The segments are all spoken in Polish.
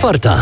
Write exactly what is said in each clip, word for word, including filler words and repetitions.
Czwarta.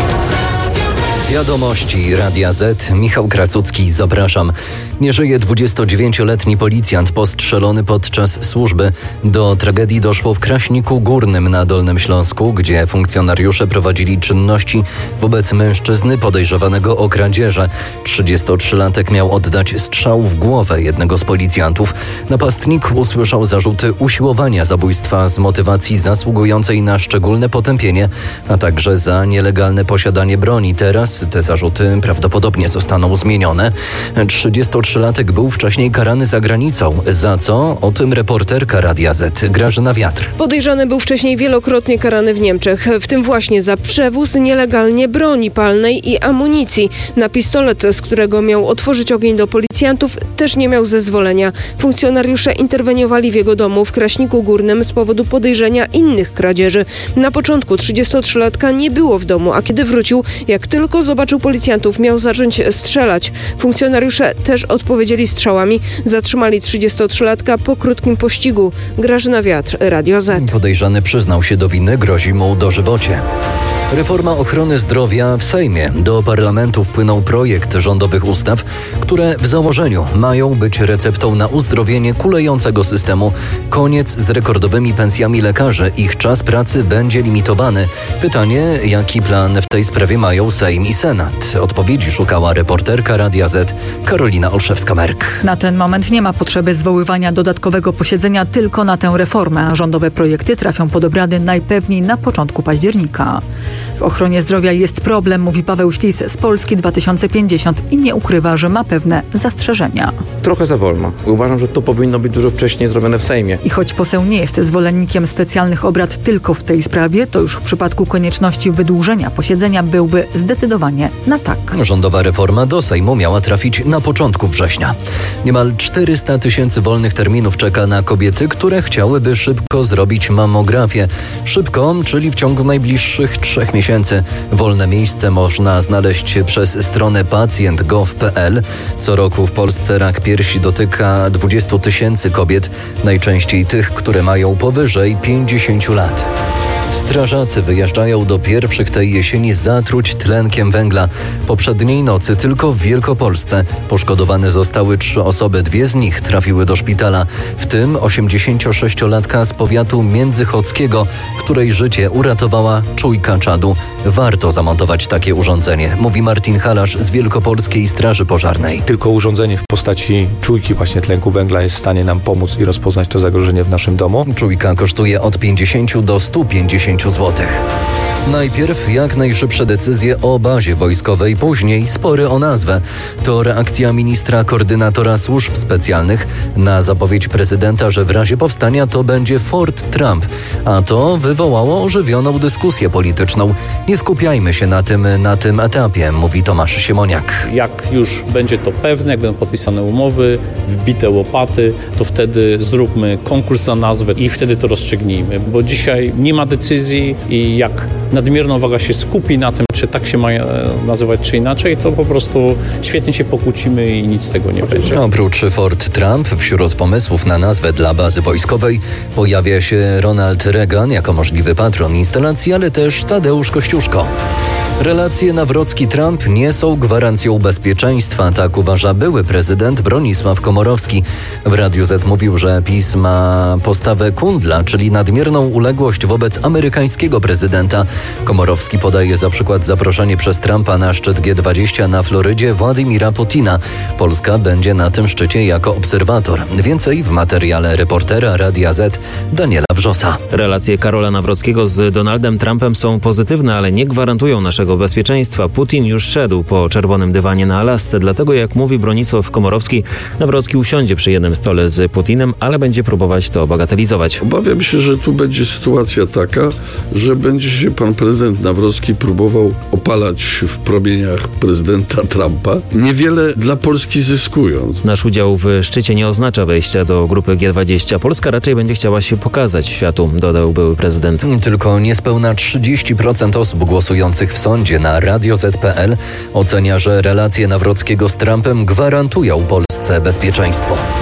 Wiadomości Radia Z. Michał Krasucki, zapraszam. Nie żyje dwudziestodziewięcioletni policjant postrzelony podczas służby. Do tragedii doszło w Kraśniku Górnym na Dolnym Śląsku, gdzie funkcjonariusze prowadzili czynności wobec mężczyzny podejrzewanego o kradzieże. trzydziestotrzylatek miał oddać strzał w głowę jednego z policjantów. Napastnik usłyszał zarzuty usiłowania zabójstwa z motywacji zasługującej na szczególne potępienie, a także za nielegalne posiadanie broni. Teraz te zarzuty prawdopodobnie zostaną zmienione. trzydziestotrzylatek był wcześniej karany za granicą. Za co? O tym reporterka Radia Z, Grażyna Wiatr. Podejrzany był wcześniej wielokrotnie karany w Niemczech, w tym właśnie za przewóz nielegalnie broni palnej i amunicji. Na pistolet, z którego miał otworzyć ogień do policjantów, też nie miał zezwolenia. Funkcjonariusze interweniowali w jego domu w Kraśniku Górnym z powodu podejrzenia innych kradzieży. Na początku trzydziestotrzylatka nie było w domu, a kiedy wrócił, jak tylko zobaczył policjantów, miał zacząć strzelać. Funkcjonariusze też odpowiedzieli strzałami. Zatrzymali trzydziestotrzylatka po krótkim pościgu. Grażyna Wiatr, Radio Z. Podejrzany przyznał się do winy, grozi mu dożywocie. Reforma ochrony zdrowia w Sejmie. Do parlamentu wpłynął projekt rządowych ustaw, które w założeniu mają być receptą na uzdrowienie kulejącego systemu. Koniec z rekordowymi pensjami lekarzy. Ich czas pracy będzie limitowany. Pytanie, jaki plan w tej sprawie mają Sejm i Senat? Odpowiedzi szukała reporterka Radia Z Karolina Olszewska-Merk. Na ten moment nie ma potrzeby zwoływania dodatkowego posiedzenia tylko na tę reformę. Rządowe projekty trafią pod obrady najpewniej na początku października. W ochronie zdrowia jest problem, mówi Paweł Ślis z Polski dwa tysiące pięćdziesiąt i nie ukrywa, że ma pewne zastrzeżenia. Trochę za wolno. Uważam, że to powinno być dużo wcześniej zrobione w Sejmie. I choć poseł nie jest zwolennikiem specjalnych obrad tylko w tej sprawie, to już w przypadku konieczności wydłużenia posiedzenia byłby zdecydowanie na tak. Rządowa reforma do Sejmu miała trafić na początku września. Niemal czterysta tysięcy wolnych terminów czeka na kobiety, które chciałyby szybko zrobić mamografię. Szybko, czyli w ciągu najbliższych trzech miesięcy. Wolne miejsce można znaleźć przez stronę pacjent kropka gov kropka pe el. Co roku w Polsce rak piersi dotyka dwadzieścia tysięcy kobiet, najczęściej tych, które mają powyżej pięćdziesiąt lat. Strażacy wyjeżdżają do pierwszych tej jesieni zatruć tlenkiem węgla. Poprzedniej nocy tylko w Wielkopolsce poszkodowane zostały trzy osoby. Dwie z nich trafiły do szpitala, w tym osiemdziesięciosześciolatka z powiatu międzychodzkiego, której życie uratowała czujka czadu. Warto zamontować takie urządzenie, mówi Martin Halasz z Wielkopolskiej Straży Pożarnej. Tylko urządzenie w postaci czujki właśnie tlenku węgla jest w stanie nam pomóc i rozpoznać to zagrożenie w naszym domu. Czujka kosztuje od pięćdziesięciu do stu pięćdziesięciu złotych. Najpierw jak najszybsze decyzje o bazie wojskowej, później spory o nazwę. To reakcja ministra koordynatora służb specjalnych na zapowiedź prezydenta, że w razie powstania to będzie Fort Trump. A to wywołało ożywioną dyskusję polityczną. Nie skupiajmy się na tym, na tym etapie, mówi Tomasz Siemoniak. Jak już będzie to pewne, jak będą podpisane umowy, wbite łopaty, to wtedy zróbmy konkurs na nazwę i wtedy to rozstrzygnijmy. Bo dzisiaj nie ma decyzji i jak nadmierna uwaga się skupi na tym, czy tak się ma nazywać, czy inaczej, to po prostu świetnie się pokłócimy i nic z tego nie będzie. Oprócz Fort Trump wśród pomysłów na nazwę dla bazy wojskowej pojawia się Ronald Reagan jako możliwy patron instalacji, ale też Tadeusz Kościuszko. Relacje Nawrocki-Trump nie są gwarancją bezpieczeństwa, tak uważa były prezydent Bronisław Komorowski. W Radiu Z mówił, że PiS ma postawę kundla, czyli nadmierną uległość wobec amerykańskiego prezydenta. Komorowski podaje za przykład zaproszenie przez Trumpa na szczyt G dwadzieścia na Florydzie Władimira Putina. Polska będzie na tym szczycie jako obserwator. Więcej w materiale reportera Radia Z Daniela Wrzosa. Relacje Karola Nawrockiego z Donaldem Trumpem są pozytywne, ale nie gwarantują naszego bezpieczeństwa. Putin już szedł po czerwonym dywanie na Alasce, dlatego jak mówi Bronisław Komorowski, Nawrocki usiądzie przy jednym stole z Putinem, ale będzie próbować to bagatelizować. Obawiam się, że tu będzie sytuacja taka, że będzie się pan prezydent Nawrocki próbował opalać w promieniach prezydenta Trumpa, niewiele dla Polski zyskując. Nasz udział w szczycie nie oznacza wejścia do grupy G dwadzieścia. Polska raczej będzie chciała się pokazać światu, dodał były prezydent. Tylko niespełna trzydzieści procent osób głosujących w sądzie na radio zet kropka pe el ocenia, że relacje Nawrockiego z Trumpem gwarantują Polsce bezpieczeństwo.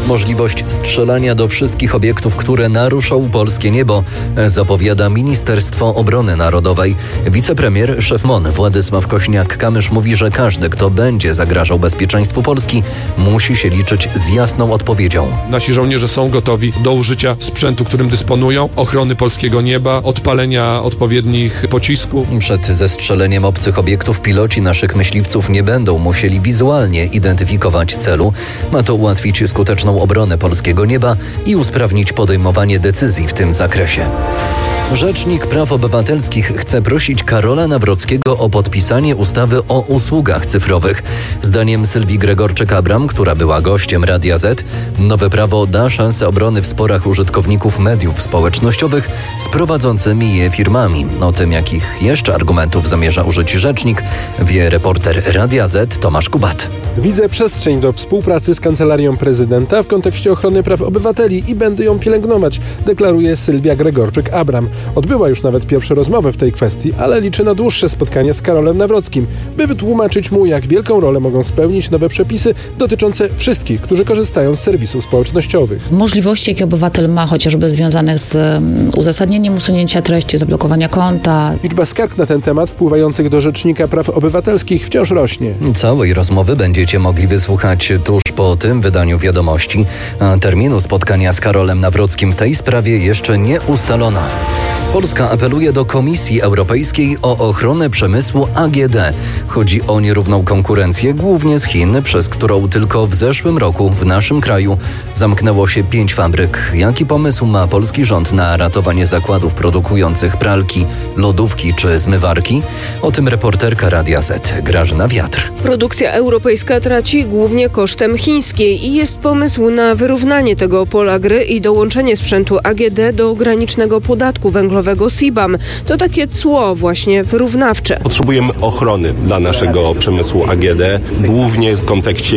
Możliwość strzelania do wszystkich obiektów, które naruszą polskie niebo, zapowiada Ministerstwo Obrony Narodowej. Wicepremier, szef M O N Władysław Kośniak-Kamysz mówi, że każdy, kto będzie zagrażał bezpieczeństwu Polski, musi się liczyć z jasną odpowiedzią. Nasi żołnierze są gotowi do użycia sprzętu, którym dysponują, ochrony polskiego nieba, odpalenia odpowiednich pocisków. Przed zestrzeleniem obcych obiektów piloci naszych myśliwców nie będą musieli wizualnie identyfikować celu. Ma to ułatwić skuteczną obronę polskiego nieba i usprawnić podejmowanie decyzji w tym zakresie. Rzecznik Praw Obywatelskich chce prosić Karola Nawrockiego o podpisanie ustawy o usługach cyfrowych. Zdaniem Sylwii Gregorczyk-Abram, która była gościem Radia Z, nowe prawo da szansę obrony w sporach użytkowników mediów społecznościowych z prowadzącymi je firmami. O tym, jakich jeszcze argumentów zamierza użyć rzecznik, wie reporter Radia Z Tomasz Kubat. Widzę przestrzeń do współpracy z Kancelarią Prezydenta w kontekście ochrony praw obywateli i będę ją pielęgnować, deklaruje Sylwia Gregorczyk-Abram. Odbyła już nawet pierwsze rozmowy w tej kwestii, ale liczy na dłuższe spotkanie z Karolem Nawrockim, by wytłumaczyć mu, jak wielką rolę mogą spełnić nowe przepisy dotyczące wszystkich, którzy korzystają z serwisów społecznościowych. Możliwości, jakie obywatel ma, chociażby związanych z uzasadnieniem usunięcia treści, zablokowania konta. Liczba skarg na ten temat wpływających do Rzecznika Praw Obywatelskich wciąż rośnie. Całej rozmowy będziecie mogli wysłuchać tuż po tym wydaniu wiadomości, a terminu spotkania z Karolem Nawrockim w tej sprawie jeszcze nie ustalono. Polska apeluje do Komisji Europejskiej o ochronę przemysłu A G D. Chodzi o nierówną konkurencję, głównie z Chin, przez którą tylko w zeszłym roku w naszym kraju zamknęło się pięć fabryk. Jaki pomysł ma polski rząd na ratowanie zakładów produkujących pralki, lodówki czy zmywarki? O tym reporterka Radia Z Grażyna Wiatr. Produkcja europejska traci głównie kosztem chińskiej i jest pomysł na wyrównanie tego pola gry i dołączenie sprzętu A G D do granicznego podatku węglowego S I B A M. To takie cło właśnie wyrównawcze. Potrzebujemy ochrony dla naszego przemysłu A G D, głównie w kontekście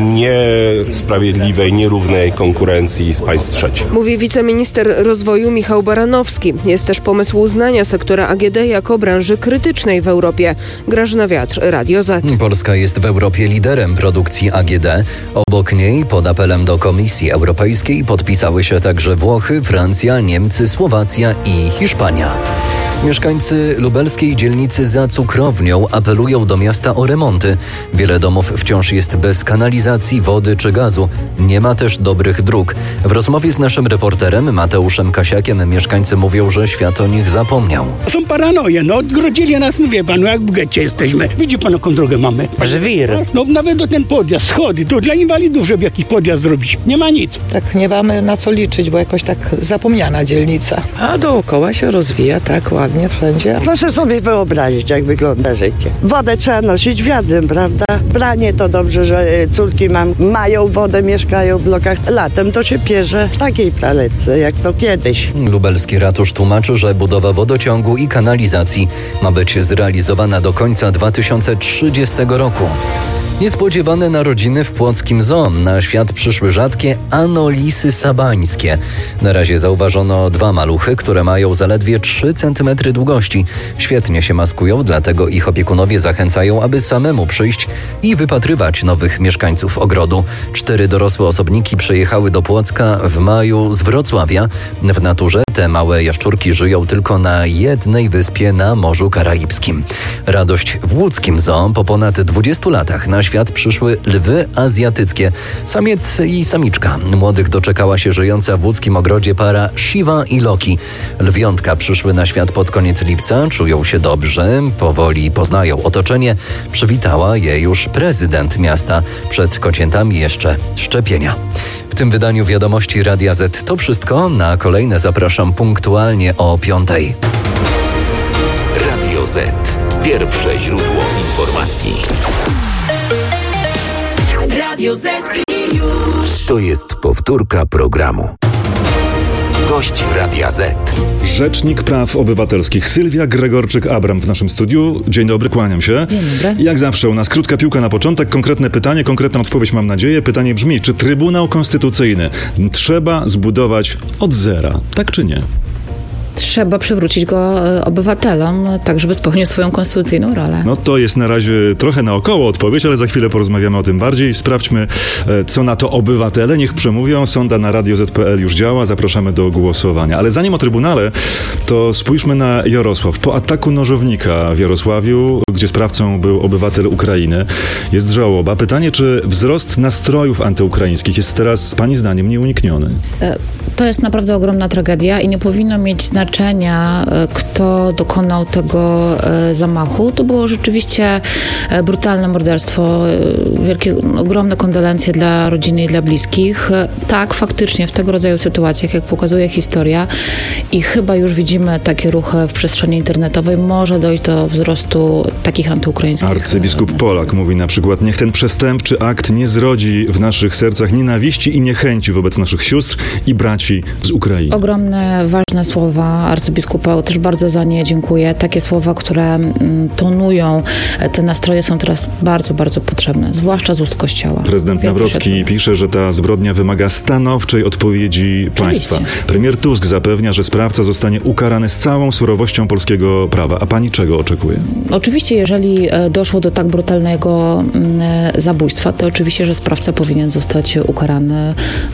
niesprawiedliwej, nierównej konkurencji z państw trzecich. Mówi wiceminister rozwoju Michał Baranowski. Jest też pomysł uznania sektora A G D jako branży krytycznej w Europie. Grażyna Wiatr, Radio Z. Polska jest w Europie liderem produkcji A G D. Obok niej pod apelem do Komisji Europejskiej podpisały się także Włochy, Francja, Niemcy, Słowacja i Hiszpania. Mieszkańcy lubelskiej dzielnicy za Cukrownią apelują do miasta o remonty. Wiele domów wciąż jest bez kanalizacji, wody czy gazu. Nie ma też dobrych dróg. W rozmowie z naszym reporterem Mateuszem Kasiakiem mieszkańcy mówią, że świat o nich zapomniał. Są paranoje, no odgrodzili nas, no wie pan, no jak w getcie jesteśmy. Widzi pan, jaką drogę mamy? Żwir. No nawet do ten podjazd, schody, to dla inwalidów, żeby jakiś podjazd zrobić. Nie ma nic. Tak nie mamy na co liczyć, bo jakoś tak zapomniana dzielnica. A dookoła się rozwija tak ładnie wszędzie. Proszę sobie wyobrazić, jak wygląda życie. Wodę trzeba nosić wiadrem, prawda? Branie to dobrze, że córki mam, mają wodę, mieszkają w blokach. Latem to się pierze w takiej praletce, jak to kiedyś. Lubelski ratusz tłumaczy, że budowa wodociągu i kanalizacji ma być zrealizowana do końca dwa tysiące trzydziestego roku. Niespodziewane narodziny w płockim zoo. Na świat przyszły rzadkie anolisy sabańskie. Na razie zauważono dwa maluchy, które mają zaledwie trzy centymetry długości. Świetnie się maskują, dlatego ich opiekunowie zachęcają, aby samemu przyjść i wypatrywać nowych mieszkańców ogrodu. Cztery dorosłe osobniki przyjechały do Płocka w maju z Wrocławia. W naturze te małe jaszczurki żyją tylko na jednej wyspie na Morzu Karaibskim. Radość w łódzkim zoo. Po ponad dwudziestu latach na świat przyszły lwy azjatyckie. Samiec i samiczka. Młodych doczekała się żyjąca w łódzkim ogrodzie para Shiva i Loki. Lwiątka przyszły na świat pod koniec lipca, czują się dobrze, powoli poznają otoczenie. Przywitała je już prezydent miasta. Przed kociętami jeszcze szczepienia. W tym wydaniu wiadomości Radia Z to wszystko. Na kolejne zapraszam punktualnie o piątej. Radio Z. Pierwsze źródło informacji. Radio Z i już. To jest powtórka programu. Gość Radia Z. Rzecznik Praw Obywatelskich Sylwia Gregorczyk-Abram w naszym studiu. Dzień dobry, kłaniam się. Dzień dobry. Jak zawsze u nas krótka piłka na początek, konkretne pytanie, konkretna odpowiedź mam nadzieję. Pytanie brzmi, czy Trybunał Konstytucyjny trzeba zbudować od zera, tak czy nie? trzeba przywrócić go obywatelom, tak żeby spełnił swoją konstytucyjną rolę. No to jest na razie trochę naokoło odpowiedź, ale za chwilę porozmawiamy o tym bardziej. Sprawdźmy, co na to obywatele. Niech przemówią. Sonda na radio zet pe el już działa. Zapraszamy do głosowania. Ale zanim o Trybunale, to spójrzmy na Jarosław. Po ataku nożownika w Jarosławiu, gdzie sprawcą był obywatel Ukrainy, jest żałoba. Pytanie, czy wzrost nastrojów antyukraińskich jest teraz, pani zdaniem, nieunikniony? To jest naprawdę ogromna tragedia i nie powinno mieć znaczenia, kto dokonał tego zamachu. To było rzeczywiście brutalne morderstwo, wielkie, ogromne kondolencje dla rodziny i dla bliskich. Tak, faktycznie w tego rodzaju sytuacjach, jak pokazuje historia i chyba już widzimy takie ruchy w przestrzeni internetowej, może dojść do wzrostu takich antyukraińskich. Arcybiskup Polak mówi na przykład: niech ten przestępczy akt nie zrodzi w naszych sercach nienawiści i niechęci wobec naszych sióstr i braci z Ukrainy. Ogromne, ważne słowa arcybiskupa, też bardzo za nie dziękuję. Takie słowa, które tonują te nastroje, są teraz bardzo, bardzo potrzebne, zwłaszcza z ust Kościoła. Prezydent Nawrocki pisze, że ta zbrodnia wymaga stanowczej odpowiedzi państwa. Premier Tusk zapewnia, że sprawca zostanie ukarany z całą surowością polskiego prawa. A pani czego oczekuje? Oczywiście, jeżeli doszło do tak brutalnego zabójstwa, to oczywiście, że sprawca powinien zostać ukarany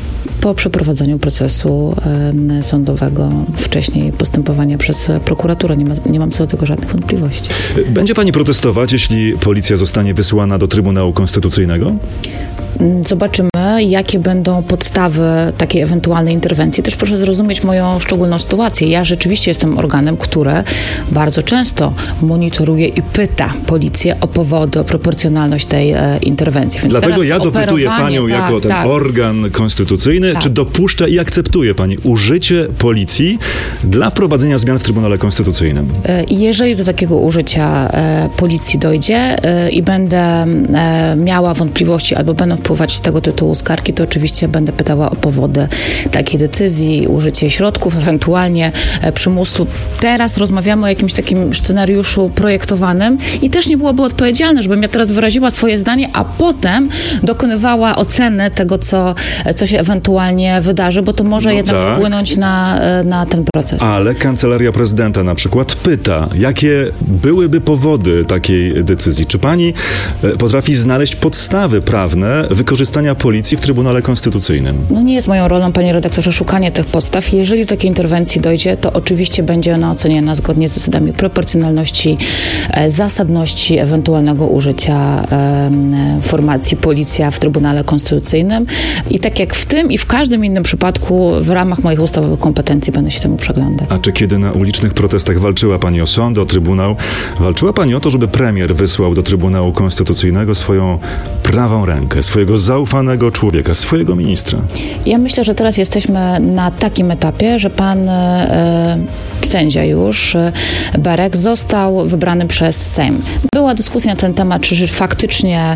po przeprowadzeniu procesu e, sądowego, wcześniej postępowania przez prokuraturę. Nie, ma, nie mam co do tego żadnych wątpliwości. Będzie pani protestować, jeśli policja zostanie wysłana do Trybunału Konstytucyjnego? Zobaczymy, jakie będą podstawy takiej ewentualnej interwencji. Też proszę zrozumieć moją szczególną sytuację. Ja rzeczywiście jestem organem, które bardzo często monitoruje i pyta policję o powody, o proporcjonalność tej e, interwencji. Więc dlatego ja dopytuję panią tak, jako ten tak. organ konstytucyjny, tak. Czy dopuszcza i akceptuje pani użycie policji dla wprowadzenia zmian w Trybunale Konstytucyjnym? E, jeżeli do takiego użycia e, policji dojdzie e, i będę e, miała wątpliwości albo będą wpływać z tego tytułu skargi, to oczywiście będę pytała o powody takiej decyzji, użycie środków, ewentualnie przymusu. Teraz rozmawiamy o jakimś takim scenariuszu projektowanym i też nie byłoby odpowiedzialne, żebym ja teraz wyraziła swoje zdanie, a potem dokonywała oceny tego, co, co się ewentualnie wydarzy, bo to może no jednak tak. wpłynąć na, na ten proces. Ale Kancelaria Prezydenta na przykład pyta, jakie byłyby powody takiej decyzji. Czy pani potrafi znaleźć podstawy prawne wykorzystania policji w Trybunale Konstytucyjnym? No nie jest moją rolą, panie redaktorze, szukanie tych podstaw. Jeżeli do takiej interwencji dojdzie, to oczywiście będzie ona oceniana zgodnie z zasadami proporcjonalności, zasadności ewentualnego użycia e, formacji policja w Trybunale Konstytucyjnym. I tak jak w tym i w każdym innym przypadku w ramach moich ustawowych kompetencji będę się temu przeglądać. A czy kiedy na ulicznych protestach walczyła pani o sąd, o Trybunał, walczyła pani o to, żeby premier wysłał do Trybunału Konstytucyjnego swoją prawą rękę, swojego zaufanego człowieka, swojego ministra? Ja myślę, że teraz jesteśmy na takim etapie, że pan e, sędzia już, e, Berek, został wybrany przez Sejm. Była dyskusja na ten temat, czy faktycznie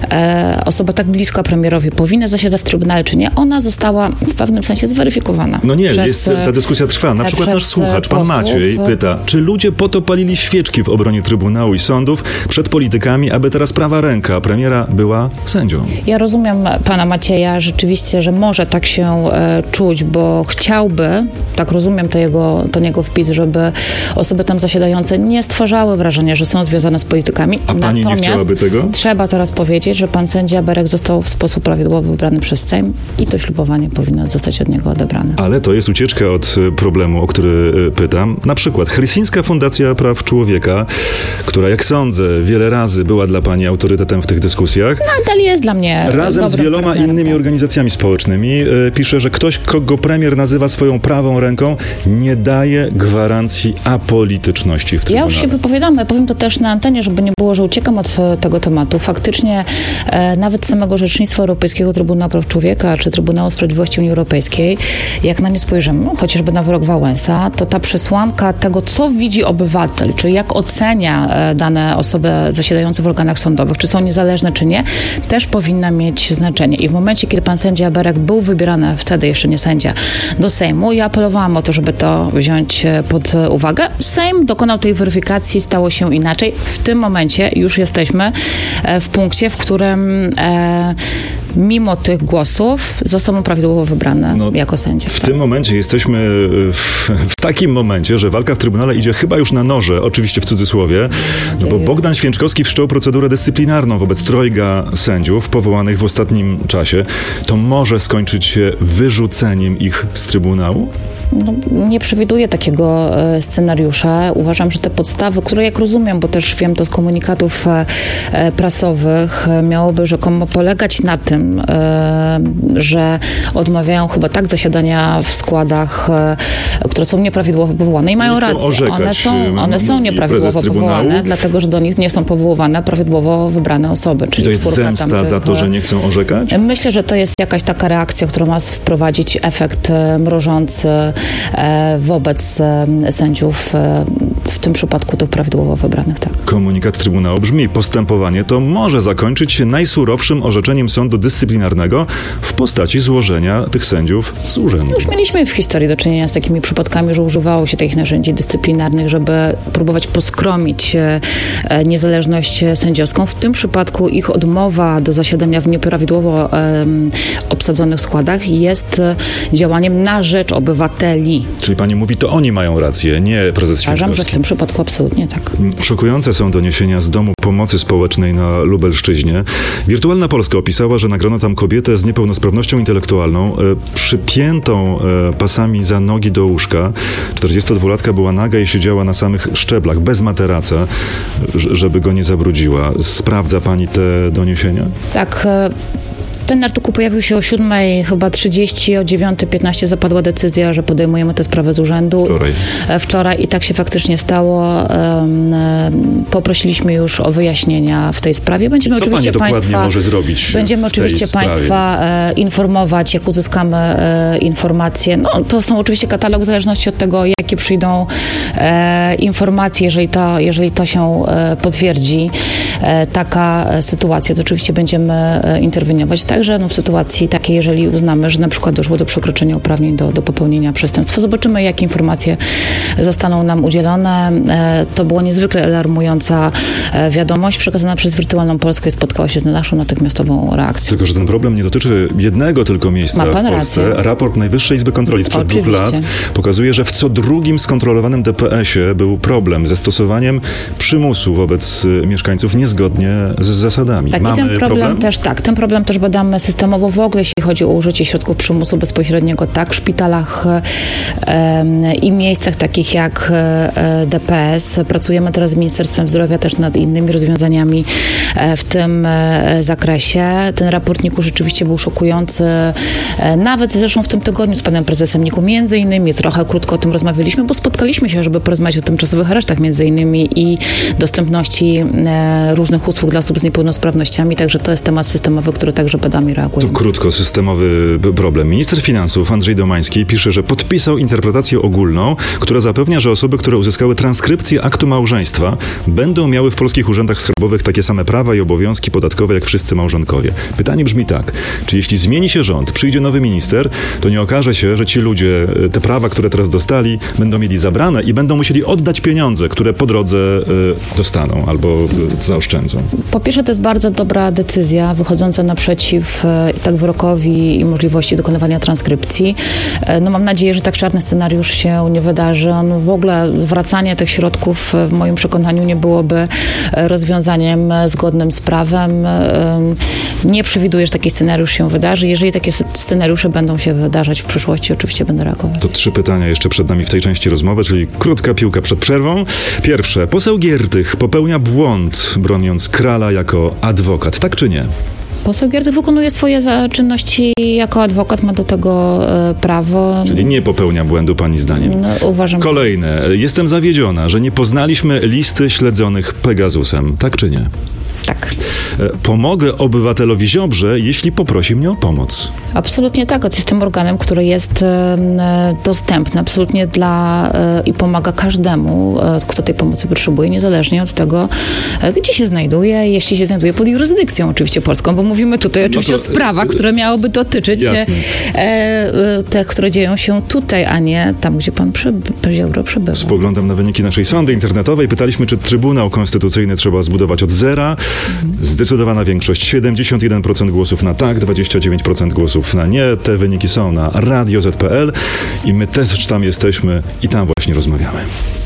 e, osoba tak bliska premierowi powinna zasiadać w Trybunale, czy nie. Ona została w pewnym sensie zweryfikowana. No nie, przez, jest, ta dyskusja trwa. Na przykład nasz słuchacz, pan posłów. Maciej, pyta, czy ludzie po to palili świeczki w obronie Trybunału i sądów przed politykami, aby teraz prawa ręka premiera była sędzią? Ja rozumiem pana Macieja rzeczywiście, że może tak się e, czuć, bo chciałby, tak rozumiem to jego, ten jego wpis, żeby osoby tam zasiadające nie stwarzały wrażenia, że są związane z politykami. A pani Natomiast nie chciałaby tego? Trzeba teraz powiedzieć, że pan sędzia Berek został w sposób prawidłowy wybrany przez Sejm i to ślubowanie powinno zostać od niego odebrane. Ale to jest ucieczka od problemu, o który pytam. Na przykład Helsińska Fundacja Praw Człowieka, która, jak sądzę, wiele razy była dla pani autorytetem w tych dyskusjach. Nadal jest dla mnie razem z wieloma partnerem. innymi organizacjami społecznymi y, pisze, że ktoś, kogo premier nazywa swoją prawą ręką, nie daje gwarancji apolityczności w Trybunale. Ja już się wypowiadam, ja powiem to też na antenie, żeby nie było, że uciekam od tego tematu. Faktycznie e, nawet samego Rzecznictwa Europejskiego Trybunału Praw Człowieka czy Trybunału Sprawiedliwości Unii Europejskiej, jak na nie spojrzymy, chociażby na wyrok Wałęsa, to ta przesłanka tego, co widzi obywatel, czy jak ocenia e, dane osoby zasiadające w organach sądowych, czy są niezależne, czy nie, też powinna powinna mieć znaczenie. I w momencie, kiedy pan sędzia Berek był wybierany, wtedy jeszcze nie sędzia, do Sejmu, ja apelowałam o to, żeby to wziąć pod uwagę. Sejm dokonał tej weryfikacji, stało się inaczej. W tym momencie już jesteśmy w punkcie, w którym e, mimo tych głosów został prawidłowo wybrany no, jako sędzia. W tak. tym momencie jesteśmy w, w takim momencie, że walka w Trybunale idzie chyba już na noże, oczywiście w cudzysłowie, no bo Bogdan Święczkowski wszczął procedurę dyscyplinarną wobec trojga sędziów powołanych w ostatnim czasie. To może skończyć się wyrzuceniem ich z Trybunału? No, nie przewiduję takiego e, scenariusza. Uważam, że te podstawy, które jak rozumiem, bo też wiem to z komunikatów e, prasowych, e, miałoby rzekomo polegać na tym, e, że odmawiają chyba tak zasiadania w składach, e, które są nieprawidłowo powołane i mają rację. Orzekać, one są, one są nieprawidłowo powołane, dlatego, że do nich nie są powoływane prawidłowo wybrane osoby. Czyli I to jest zemsta tamtych, za to, że nie chcą orzekać? Myślę, że to jest jakaś taka reakcja, która ma wprowadzić efekt e, mrożący wobec sędziów, w tym przypadku tych prawidłowo wybranych. Tak. Komunikat Trybunału brzmi: postępowanie to może zakończyć się najsurowszym orzeczeniem sądu dyscyplinarnego w postaci złożenia tych sędziów z urzędu. Już mieliśmy w historii do czynienia z takimi przypadkami, że używało się takich narzędzi dyscyplinarnych, żeby próbować poskromić niezależność sędziowską. W tym przypadku ich odmowa do zasiadania w nieprawidłowo um, obsadzonych składach jest działaniem na rzecz obywateli. Czyli pani mówi, to oni mają rację, nie prezes Święczkowski. Uważam, że w tym przypadku absolutnie tak. Szokujące są doniesienia z Domu Pomocy Społecznej na Lubelszczyźnie. Wirtualna Polska opisała, że nagrano tam kobietę z niepełnosprawnością intelektualną, e, przypiętą e, pasami za nogi do łóżka. czterdziestodwulatka była naga i siedziała na samych szczeblach, bez materaca, żeby go nie zabrudziła. Sprawdza pani te doniesienia? Tak. E- Ten artykuł pojawił się o siódmej chyba trzydzieści, o dziewiątej piętnaście zapadła decyzja, że podejmujemy tę sprawę z urzędu. Wczoraj. Wczoraj i tak się faktycznie stało. Poprosiliśmy już o wyjaśnienia w tej sprawie. Będziemy Co oczywiście pani państwa dokładnie może zrobić Będziemy oczywiście państwa informować, jak uzyskamy informacje. No, to są oczywiście katalog w zależności od tego, jakie przyjdą informacje, jeżeli to, jeżeli to się potwierdzi, taka sytuacja, to oczywiście będziemy interweniować. Także no, w sytuacji takiej, jeżeli uznamy, że na przykład doszło do przekroczenia uprawnień do, do popełnienia przestępstwa. Zobaczymy, jakie informacje zostaną nam udzielone. To była niezwykle alarmująca wiadomość przekazana przez Wirtualną Polskę i spotkała się z naszą natychmiastową reakcją. Tylko że ten problem nie dotyczy jednego tylko miejsca w Polsce. Rację. Raport Najwyższej Izby Kontroli sprzed Oczywiście. dwóch lat pokazuje, że w co drugim skontrolowanym D P S-ie był problem ze stosowaniem przymusu wobec mieszkańców niezgodnie z zasadami. Tak, Mamy i ten problem, problem też tak. Ten problem też badamy systemowo w ogóle, jeśli chodzi o użycie środków przymusu bezpośredniego, tak, w szpitalach e, i miejscach takich jak e, D P S. Pracujemy teraz z Ministerstwem Zdrowia też nad innymi rozwiązaniami e, w tym e, zakresie. Ten raport N I K-u rzeczywiście był szokujący. E, nawet zresztą w tym tygodniu z panem prezesem N I K-u między innymi trochę krótko o tym rozmawialiśmy, bo spotkaliśmy się, żeby porozmawiać o tymczasowych aresztach między innymi i dostępności e, różnych usług dla osób z niepełnosprawnościami. Także to jest temat systemowy, który także badamy i reagujemy. To krótko, systemowy problem. Minister finansów Andrzej Domański pisze, że podpisał interpretację ogólną, która zapewnia, że osoby, które uzyskały transkrypcję aktu małżeństwa, będą miały w polskich urzędach skarbowych takie same prawa i obowiązki podatkowe jak wszyscy małżonkowie. Pytanie brzmi tak, czy jeśli zmieni się rząd, przyjdzie nowy minister, to nie okaże się, że ci ludzie te prawa, które teraz dostali, będą mieli zabrane i będą musieli oddać pieniądze, które po drodze y, dostaną albo y, zaoszczędzą? Po pierwsze, to jest bardzo dobra decyzja, wychodząca naprzeciw y, tak wyrokowi i możliwości dokonywania transkrypcji. Y, no mam nadzieję, że tak czarny scenariusz się nie wydarzy. On w ogóle zwracanie tych środków w moim przekonaniu nie byłoby rozwiązaniem zgodnym z prawem. Y, nie przewiduję, że taki scenariusz się wydarzy. Jeżeli takie scenariusze będą się wydarzać w przyszłości, oczywiście będę reagować. To trzy pytania jeszcze przed nami w tej części rozmowy, czyli krótka piłka przed przerwą. Pierwsze. Poseł Giertych popełnia błąd, broniąc Krala jako adwokat. Tak czy nie? Poseł Giertych wykonuje swoje czynności jako adwokat, ma do tego e, prawo. Czyli nie popełnia błędu, pani zdaniem? No, uważam. Kolejne. Jestem zawiedziona, że nie poznaliśmy listy śledzonych Pegasusem. Tak czy nie? Tak. pomogę obywatelowi Ziobrze, jeśli poprosi mnie o pomoc. Absolutnie tak. Jestem organem, który jest dostępny absolutnie dla i pomaga każdemu, kto tej pomocy potrzebuje, niezależnie od tego, gdzie się znajduje, jeśli się znajduje pod jurysdykcją oczywiście polską, bo mówimy tutaj oczywiście no to, o sprawach, które miałyby dotyczyć e, te, które dzieją się tutaj, a nie tam, gdzie pan Ziobro przebywa. Spoglądam na wyniki naszej sondy internetowej. Pytaliśmy, czy Trybunał Konstytucyjny trzeba zbudować od zera. Zdecydowana większość, siedemdziesiąt jeden procent głosów na tak, dwadzieścia dziewięć procent głosów na nie. Te wyniki są na radio zet pe el i my też tam jesteśmy i tam właśnie rozmawiamy.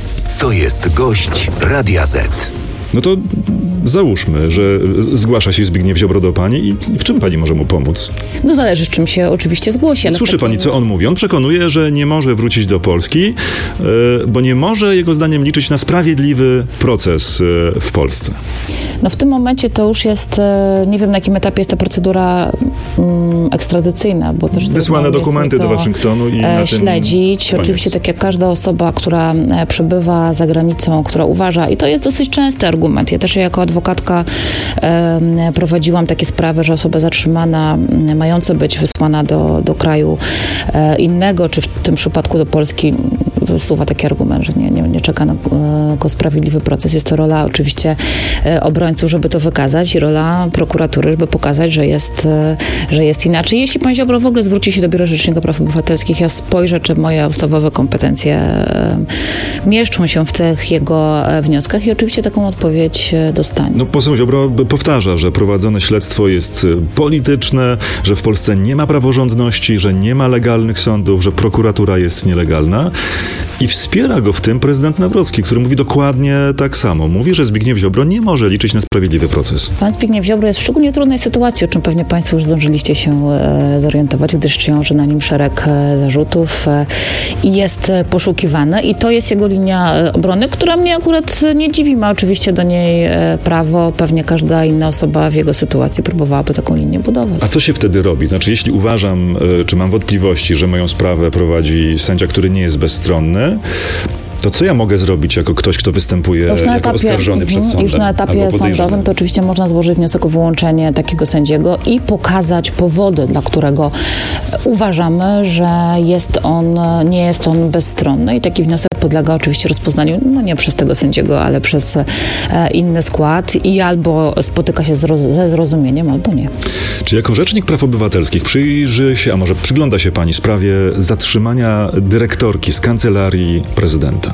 To jest gość Radia Z. No to załóżmy, że zgłasza się Zbigniew Ziobro do pani i w czym pani może mu pomóc? No zależy, z czym się oczywiście zgłosi. Ale Słyszy takim... pani, co on mówi? On przekonuje, że nie może wrócić do Polski, bo nie może, jego zdaniem, liczyć na sprawiedliwy proces w Polsce. No w tym momencie to już jest, nie wiem na jakim etapie jest ta procedura um, ekstradycyjna, bo też wysłane dokumenty do Waszyngtonu i na śledzić. Tym oczywiście tak jak każda osoba, która przebywa za granicą, która uważa, i to jest dosyć częsty argument. Ja też jako adwokatka e, prowadziłam takie sprawy, że osoba zatrzymana, mająca być wysłana do, do kraju e, innego, czy w tym przypadku do Polski, wysuwa taki argument, że nie, nie, nie czeka na go sprawiedliwy proces. Jest to rola oczywiście e, obrońców, żeby to wykazać, i rola prokuratury, żeby pokazać, że jest, e, że jest inaczej. Jeśli pan Ziobro w ogóle zwróci się do Biura Rzecznika Praw Obywatelskich, ja spojrzę, czy moje ustawowe kompetencje e, mieszczą się w tych jego e, wnioskach, i oczywiście taką odpowiedź dostanie. No poseł Ziobro powtarza, że prowadzone śledztwo jest polityczne, że w Polsce nie ma praworządności, że nie ma legalnych sądów, że prokuratura jest nielegalna, i wspiera go w tym prezydent Nawrocki, który mówi dokładnie tak samo. Mówi, że Zbigniew Ziobro nie może liczyć na sprawiedliwy proces. Pan Zbigniew Ziobro jest w szczególnie trudnej sytuacji, o czym pewnie państwo już zdążyliście się e, zorientować, gdyż ciąży na nim szereg e, zarzutów e, i jest e, poszukiwany, i to jest jego linia e, obrony, która mnie akurat nie dziwi. Ma oczywiście do niej e, prawo. Pewnie każda inna osoba w jego sytuacji próbowałaby taką linię budować. A co się wtedy robi? Znaczy, jeśli uważam, e, czy mam wątpliwości, że moją sprawę prowadzi sędzia, który nie jest bezstronny, to co ja mogę zrobić jako ktoś, kto występuje jako etapie, oskarżony przed sądem? Już na etapie sądowym to oczywiście można złożyć wniosek o wyłączenie takiego sędziego i pokazać powody, dla którego uważamy, że jest on, nie jest on bezstronny, i taki wniosek podlega oczywiście rozpoznaniu, no nie przez tego sędziego, ale przez e, inny skład, i albo spotyka się z roz, ze zrozumieniem, albo nie. Czy jako Rzecznik Praw Obywatelskich przyjrzy się, a może przygląda się pani sprawie zatrzymania dyrektorki z Kancelarii Prezydenta?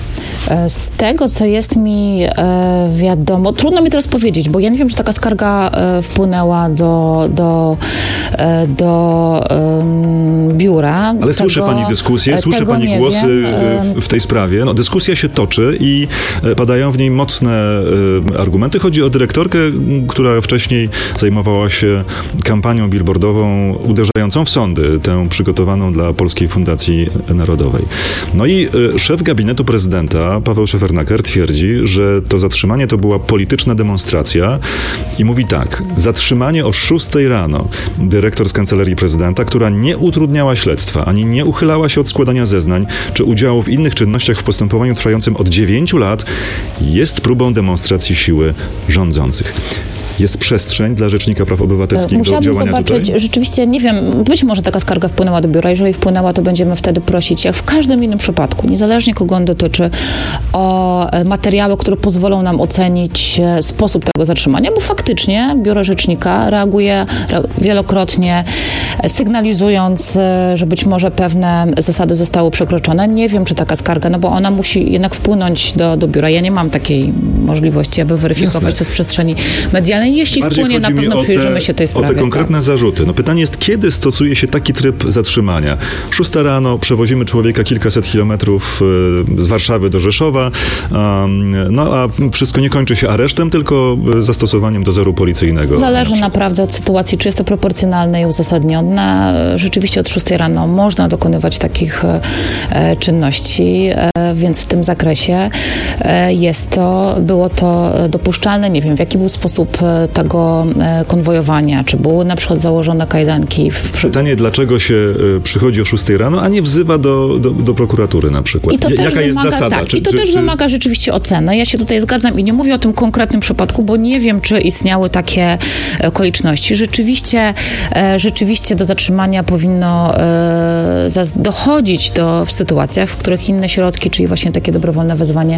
Z tego, co jest mi e, wiadomo, trudno mi teraz powiedzieć, bo ja nie wiem, czy taka skarga e, wpłynęła do, do, e, do e, biura. Ale tego, słyszy pani dyskusję, słyszy pani głosy w, w tej sprawie. No, dyskusja się toczy i padają w niej mocne e, argumenty. Chodzi o dyrektorkę, która wcześniej zajmowała się kampanią billboardową uderzającą w sądy, tę przygotowaną dla Polskiej Fundacji Narodowej. No i e, szef gabinetu prezydenta, Paweł Szefernaker, twierdzi, że to zatrzymanie to była polityczna demonstracja, i mówi tak: zatrzymanie o szóstej rano dyrektor z Kancelarii Prezydenta, która nie utrudniała śledztwa, ani nie uchylała się od składania zeznań, czy udziału w innych czynnościach w postępowaniu trwającym od dziewięciu lat, jest próbą demonstracji siły rządzących. Jest przestrzeń dla Rzecznika Praw Obywatelskich do działania zobaczyć, tutaj? Rzeczywiście, nie wiem, być może taka skarga wpłynęła do biura. Jeżeli wpłynęła, to będziemy wtedy prosić, jak w każdym innym przypadku, niezależnie kogo on dotyczy, o materiały, które pozwolą nam ocenić sposób tego zatrzymania, bo faktycznie Biuro Rzecznika reaguje wielokrotnie, sygnalizując, że być może pewne zasady zostały przekroczone. Nie wiem, czy taka skarga, no bo ona musi jednak wpłynąć do, do biura. Ja nie mam takiej możliwości, aby weryfikować Jasne. to z przestrzeni medialnej. Jeśli Bardziej wpłynie, na pewno przyjrzymy się tej sprawie. O te konkretne tak. zarzuty. No pytanie jest, kiedy stosuje się taki tryb zatrzymania? Szósta rano, przewozimy człowieka kilkaset kilometrów z Warszawy do Rzeszowa, no a wszystko nie kończy się aresztem, tylko zastosowaniem dozoru policyjnego. Zależy naprawdę od sytuacji, czy jest to proporcjonalne i uzasadnione. Rzeczywiście od szóstej rano można dokonywać takich e, czynności, e, więc w tym zakresie e, jest to, było to dopuszczalne. Nie wiem, w jaki był sposób tego konwojowania, czy były na przykład założone kajdanki. W... Pytanie, dlaczego się przychodzi o szóstej rano, a nie wzywa do, do, do prokuratury na przykład? I to Jaka też jest wymaga, zasada? Tak, czy, I to czy, też czy... wymaga rzeczywiście oceny. Ja się tutaj zgadzam i nie mówię o tym konkretnym przypadku, bo nie wiem, czy istniały takie okoliczności. Rzeczywiście, rzeczywiście do zatrzymania powinno dochodzić do, w sytuacjach, w których inne środki, czyli właśnie takie dobrowolne wezwanie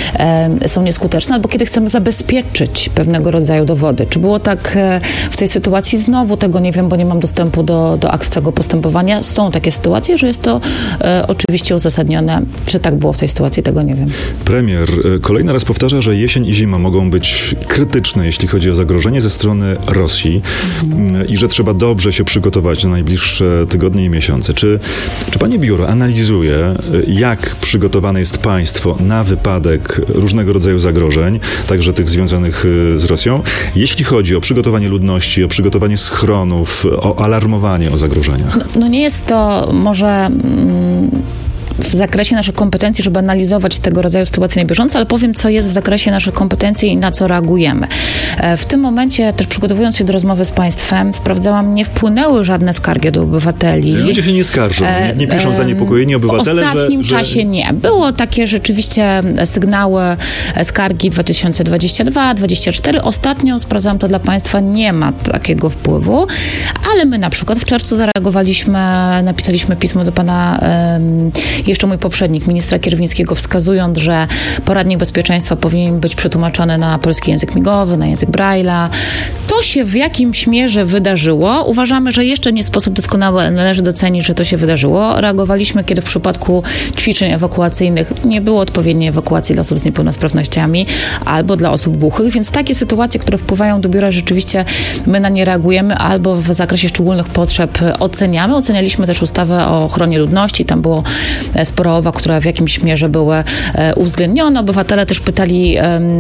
są nieskuteczne, albo kiedy chcemy zabezpieczyć pewnego rodzaju dowody. Czy było tak w tej sytuacji? Znowu tego nie wiem, bo nie mam dostępu do, do akt tego postępowania. Są takie sytuacje, że jest to e, oczywiście uzasadnione. Czy tak było w tej sytuacji? Tego nie wiem. Premier kolejny raz powtarza, że jesień i zima mogą być krytyczne, jeśli chodzi o zagrożenie ze strony Rosji mhm. i że trzeba dobrze się przygotować na najbliższe tygodnie i miesiące. Czy, czy pani biuro analizuje, jak przygotowane jest państwo na wypadek różnego rodzaju zagrożeń, także tych związanych z Rosją, jeśli chodzi o przygotowanie ludności, o przygotowanie schronów, o alarmowanie o zagrożeniach? No, no nie jest to może... Mm... w zakresie naszych kompetencji, żeby analizować tego rodzaju sytuacje na bieżąco, ale powiem, co jest w zakresie naszych kompetencji i na co reagujemy. W tym momencie, też przygotowując się do rozmowy z państwem, sprawdzałam, nie wpłynęły żadne skargi do obywateli. Ludzie się nie skarżą, nie, nie piszą zaniepokojeni obywatele, W ostatnim że, czasie że... nie. Było takie rzeczywiście sygnały, skargi dwa tysiące dwudziesty drugi, dwa tysiące dwudziesty czwarty. Ostatnio, sprawdzałam to dla państwa, nie ma takiego wpływu, ale my na przykład w czerwcu zareagowaliśmy, napisaliśmy pismo do pana um, jeszcze mój poprzednik, ministra Kierwińskiego, wskazując, że poradnik bezpieczeństwa powinien być przetłumaczony na polski język migowy, na język Braille'a. To się w jakimś mierze wydarzyło. Uważamy, że jeszcze nie w sposób doskonały, ale należy docenić, że to się wydarzyło. Reagowaliśmy, kiedy w przypadku ćwiczeń ewakuacyjnych nie było odpowiedniej ewakuacji dla osób z niepełnosprawnościami albo dla osób głuchych, więc takie sytuacje, które wpływają do biura, rzeczywiście my na nie reagujemy albo w zakresie szczególnych potrzeb oceniamy. Ocenialiśmy też ustawę o ochronie ludności. Tam było sporo owa, które w jakimś mierze były uwzględnione. Obywatele też pytali,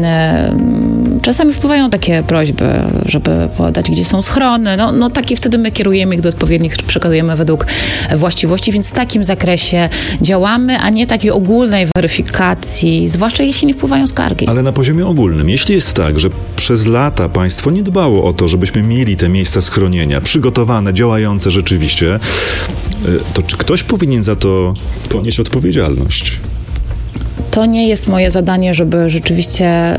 czasami wpływają takie prośby, żeby podać, gdzie są schrony. No, no takie wtedy my kierujemy ich do odpowiednich, przekazujemy według właściwości, więc w takim zakresie działamy, a nie takiej ogólnej weryfikacji, zwłaszcza jeśli nie wpływają skargi. Ale na poziomie ogólnym, jeśli jest tak, że przez lata państwo nie dbało o to, żebyśmy mieli te miejsca schronienia, przygotowane, działające rzeczywiście, to czy ktoś powinien za to ponieść odpowiedzialność? To nie jest moje zadanie, żeby rzeczywiście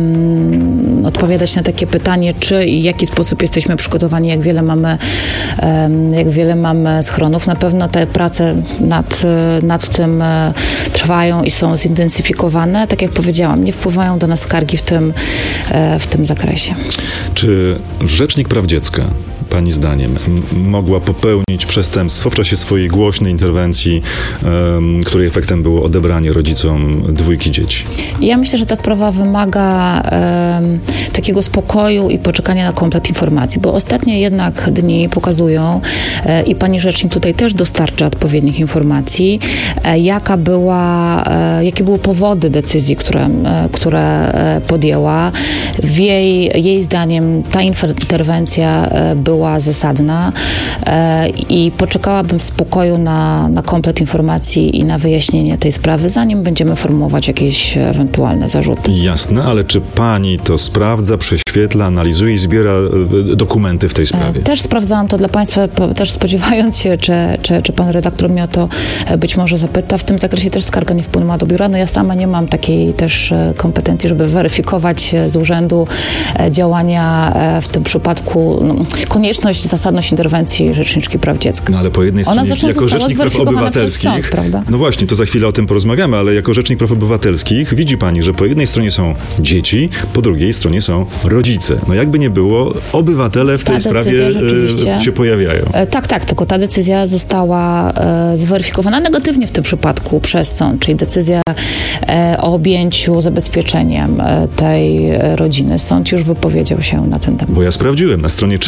um, odpowiadać na takie pytanie, czy i w jaki sposób jesteśmy przygotowani, jak wiele mamy, um, jak wiele mamy schronów. Na pewno te prace nad, nad tym trwają i są zintensyfikowane. Tak jak powiedziałam, nie wpływają do nas skargi w tym, w tym zakresie. Czy Rzecznik Praw Dziecka, pani zdaniem, m- mogła popełnić przestępstwo w czasie swojej głośnej interwencji, um, której efektem było odebranie rodzicom dwójki dzieci? Ja myślę, że ta sprawa wymaga um, takiego spokoju i poczekania na komplet informacji, bo ostatnie jednak dni pokazują e, i pani rzecznik tutaj też dostarcza odpowiednich informacji, e, jaka była, e, jakie były powody decyzji, które, e, które e, podjęła. W jej, jej zdaniem ta interwencja e, była zasadna e, i poczekałabym w spokoju na, na komplet informacji i na wyjaśnienie tej sprawy, zanim będziemy formułować jakieś ewentualne zarzuty. Jasne, ale czy pani to sprawdza, prześwietla, analizuje i zbiera e, dokumenty w tej sprawie? Też sprawdzałam to dla państwa, też spodziewając się, czy, czy, czy pan redaktor mnie o to być może zapyta. W tym zakresie też skarga nie wpłynęła do biura. No ja sama nie mam takiej też kompetencji, żeby weryfikować z urzędu działania w tym przypadku. No, konieczność, zasadność interwencji Rzeczniczki Praw Dziecka. No ale po jednej stronie, jako Rzecznik Praw Obywatelskich, sąd, prawda? No właśnie, to za chwilę o tym porozmawiamy, ale jako Rzecznik Praw Obywatelskich widzi pani, że po jednej stronie są dzieci, po drugiej stronie są rodzice. No jakby nie było, obywatele w tej sprawie e, się pojawiają. E, tak, tak, tylko ta decyzja została e, zweryfikowana negatywnie w tym przypadku przez sąd, czyli decyzja e, o objęciu zabezpieczeniem e, tej rodziny. Sąd już wypowiedział się na ten temat. Bo ja sprawdziłem na stronie czym się zajmuje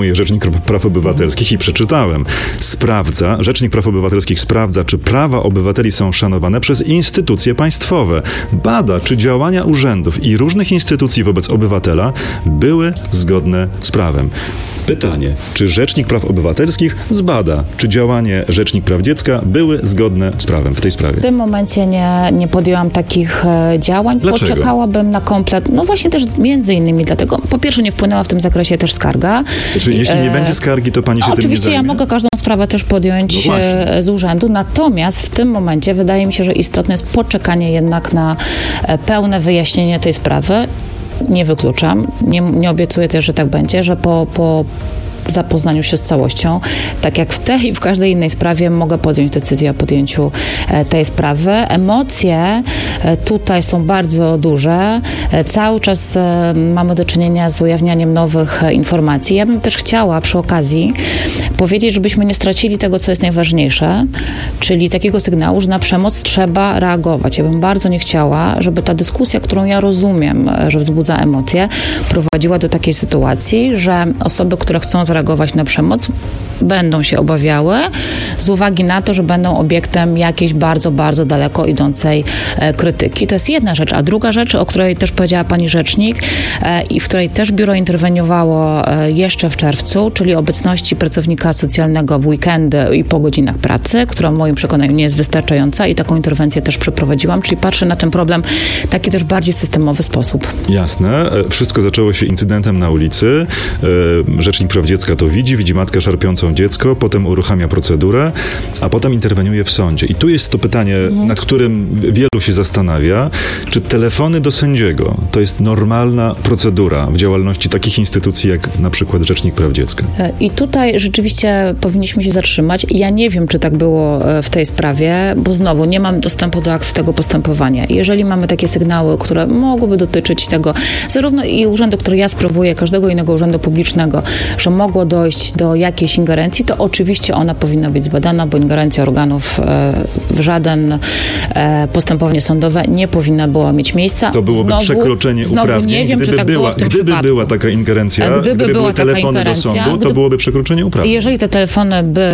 informuje Rzecznik Praw Obywatelskich i przeczytałem. Sprawdza, Rzecznik Praw Obywatelskich sprawdza, czy prawa obywateli są szanowane przez instytucje państwowe. Bada, czy działania urzędów i różnych instytucji wobec obywatela były zgodne z prawem. Pytanie, czy Rzecznik Praw Obywatelskich zbada, czy działanie Rzecznik Praw Dziecka były zgodne z prawem w tej sprawie? W tym momencie nie, nie podjęłam takich e, działań. Dlaczego? Poczekałabym na komplet. No właśnie też między innymi dlatego, po pierwsze nie wpłynęła w tym zakresie też skarga. Czyli I, jeśli nie e, będzie skargi, to pani się tym nie Oczywiście zajmie? ja mogę każdą sprawę też podjąć no z urzędu, natomiast w tym momencie wydaje mi się, że istotne jest poczekanie jednak na pełne wyjaśnienie tej sprawy. Nie wykluczam, nie, nie obiecuję też, że tak będzie, że po, po zapoznaniu się z całością, tak jak w tej i w każdej innej sprawie mogę podjąć decyzję o podjęciu tej sprawy. Emocje tutaj są bardzo duże. Cały czas mamy do czynienia z ujawnianiem nowych informacji. Ja bym też chciała przy okazji powiedzieć, żebyśmy nie stracili tego, co jest najważniejsze, czyli takiego sygnału, że na przemoc trzeba reagować. Ja bym bardzo nie chciała, żeby ta dyskusja, którą ja rozumiem, że wzbudza emocje, prowadziła do takiej sytuacji, że osoby, które chcą zareagować na przemoc, będą się obawiały z uwagi na to, że będą obiektem jakiejś bardzo, bardzo daleko idącej e, krytyki. To jest jedna rzecz. A druga rzecz, o której też powiedziała pani rzecznik e, i w której też biuro interweniowało e, jeszcze w czerwcu, czyli obecności pracownika socjalnego w weekendy i po godzinach pracy, która w moim przekonaniu nie jest wystarczająca i taką interwencję też przeprowadziłam, czyli patrzę na ten problem w taki też bardziej systemowy sposób. Jasne. Wszystko zaczęło się incydentem na ulicy. Rzecznik Praw Dziecka to widzi, widzi matkę szarpiącą dziecko, potem uruchamia procedurę, a potem interweniuje w sądzie. I tu jest to pytanie, mhm. nad którym wielu się zastanawia, czy telefony do sędziego to jest normalna procedura w działalności takich instytucji, jak na przykład Rzecznik Praw Dziecka? I tutaj rzeczywiście powinniśmy się zatrzymać. Ja nie wiem, czy tak było w tej sprawie, bo znowu nie mam dostępu do akt tego postępowania. Jeżeli mamy takie sygnały, które mogłyby dotyczyć tego, zarówno i urzędu, który ja sprawuję, każdego innego urzędu publicznego, że mogło dojść do jakiejś ingerencji, to oczywiście ona powinna być zbadana, bo ingerencja organów w żaden postępowanie sądowe nie powinna była mieć miejsca. To byłoby znowu, przekroczenie znowu uprawnień. nie wiem, gdyby czy tak była, było w tym gdyby przypadku. była taka ingerencja, gdyby, gdyby była były taka telefony do sądu, gdyby, to byłoby przekroczenie uprawnień. Jeżeli te telefony by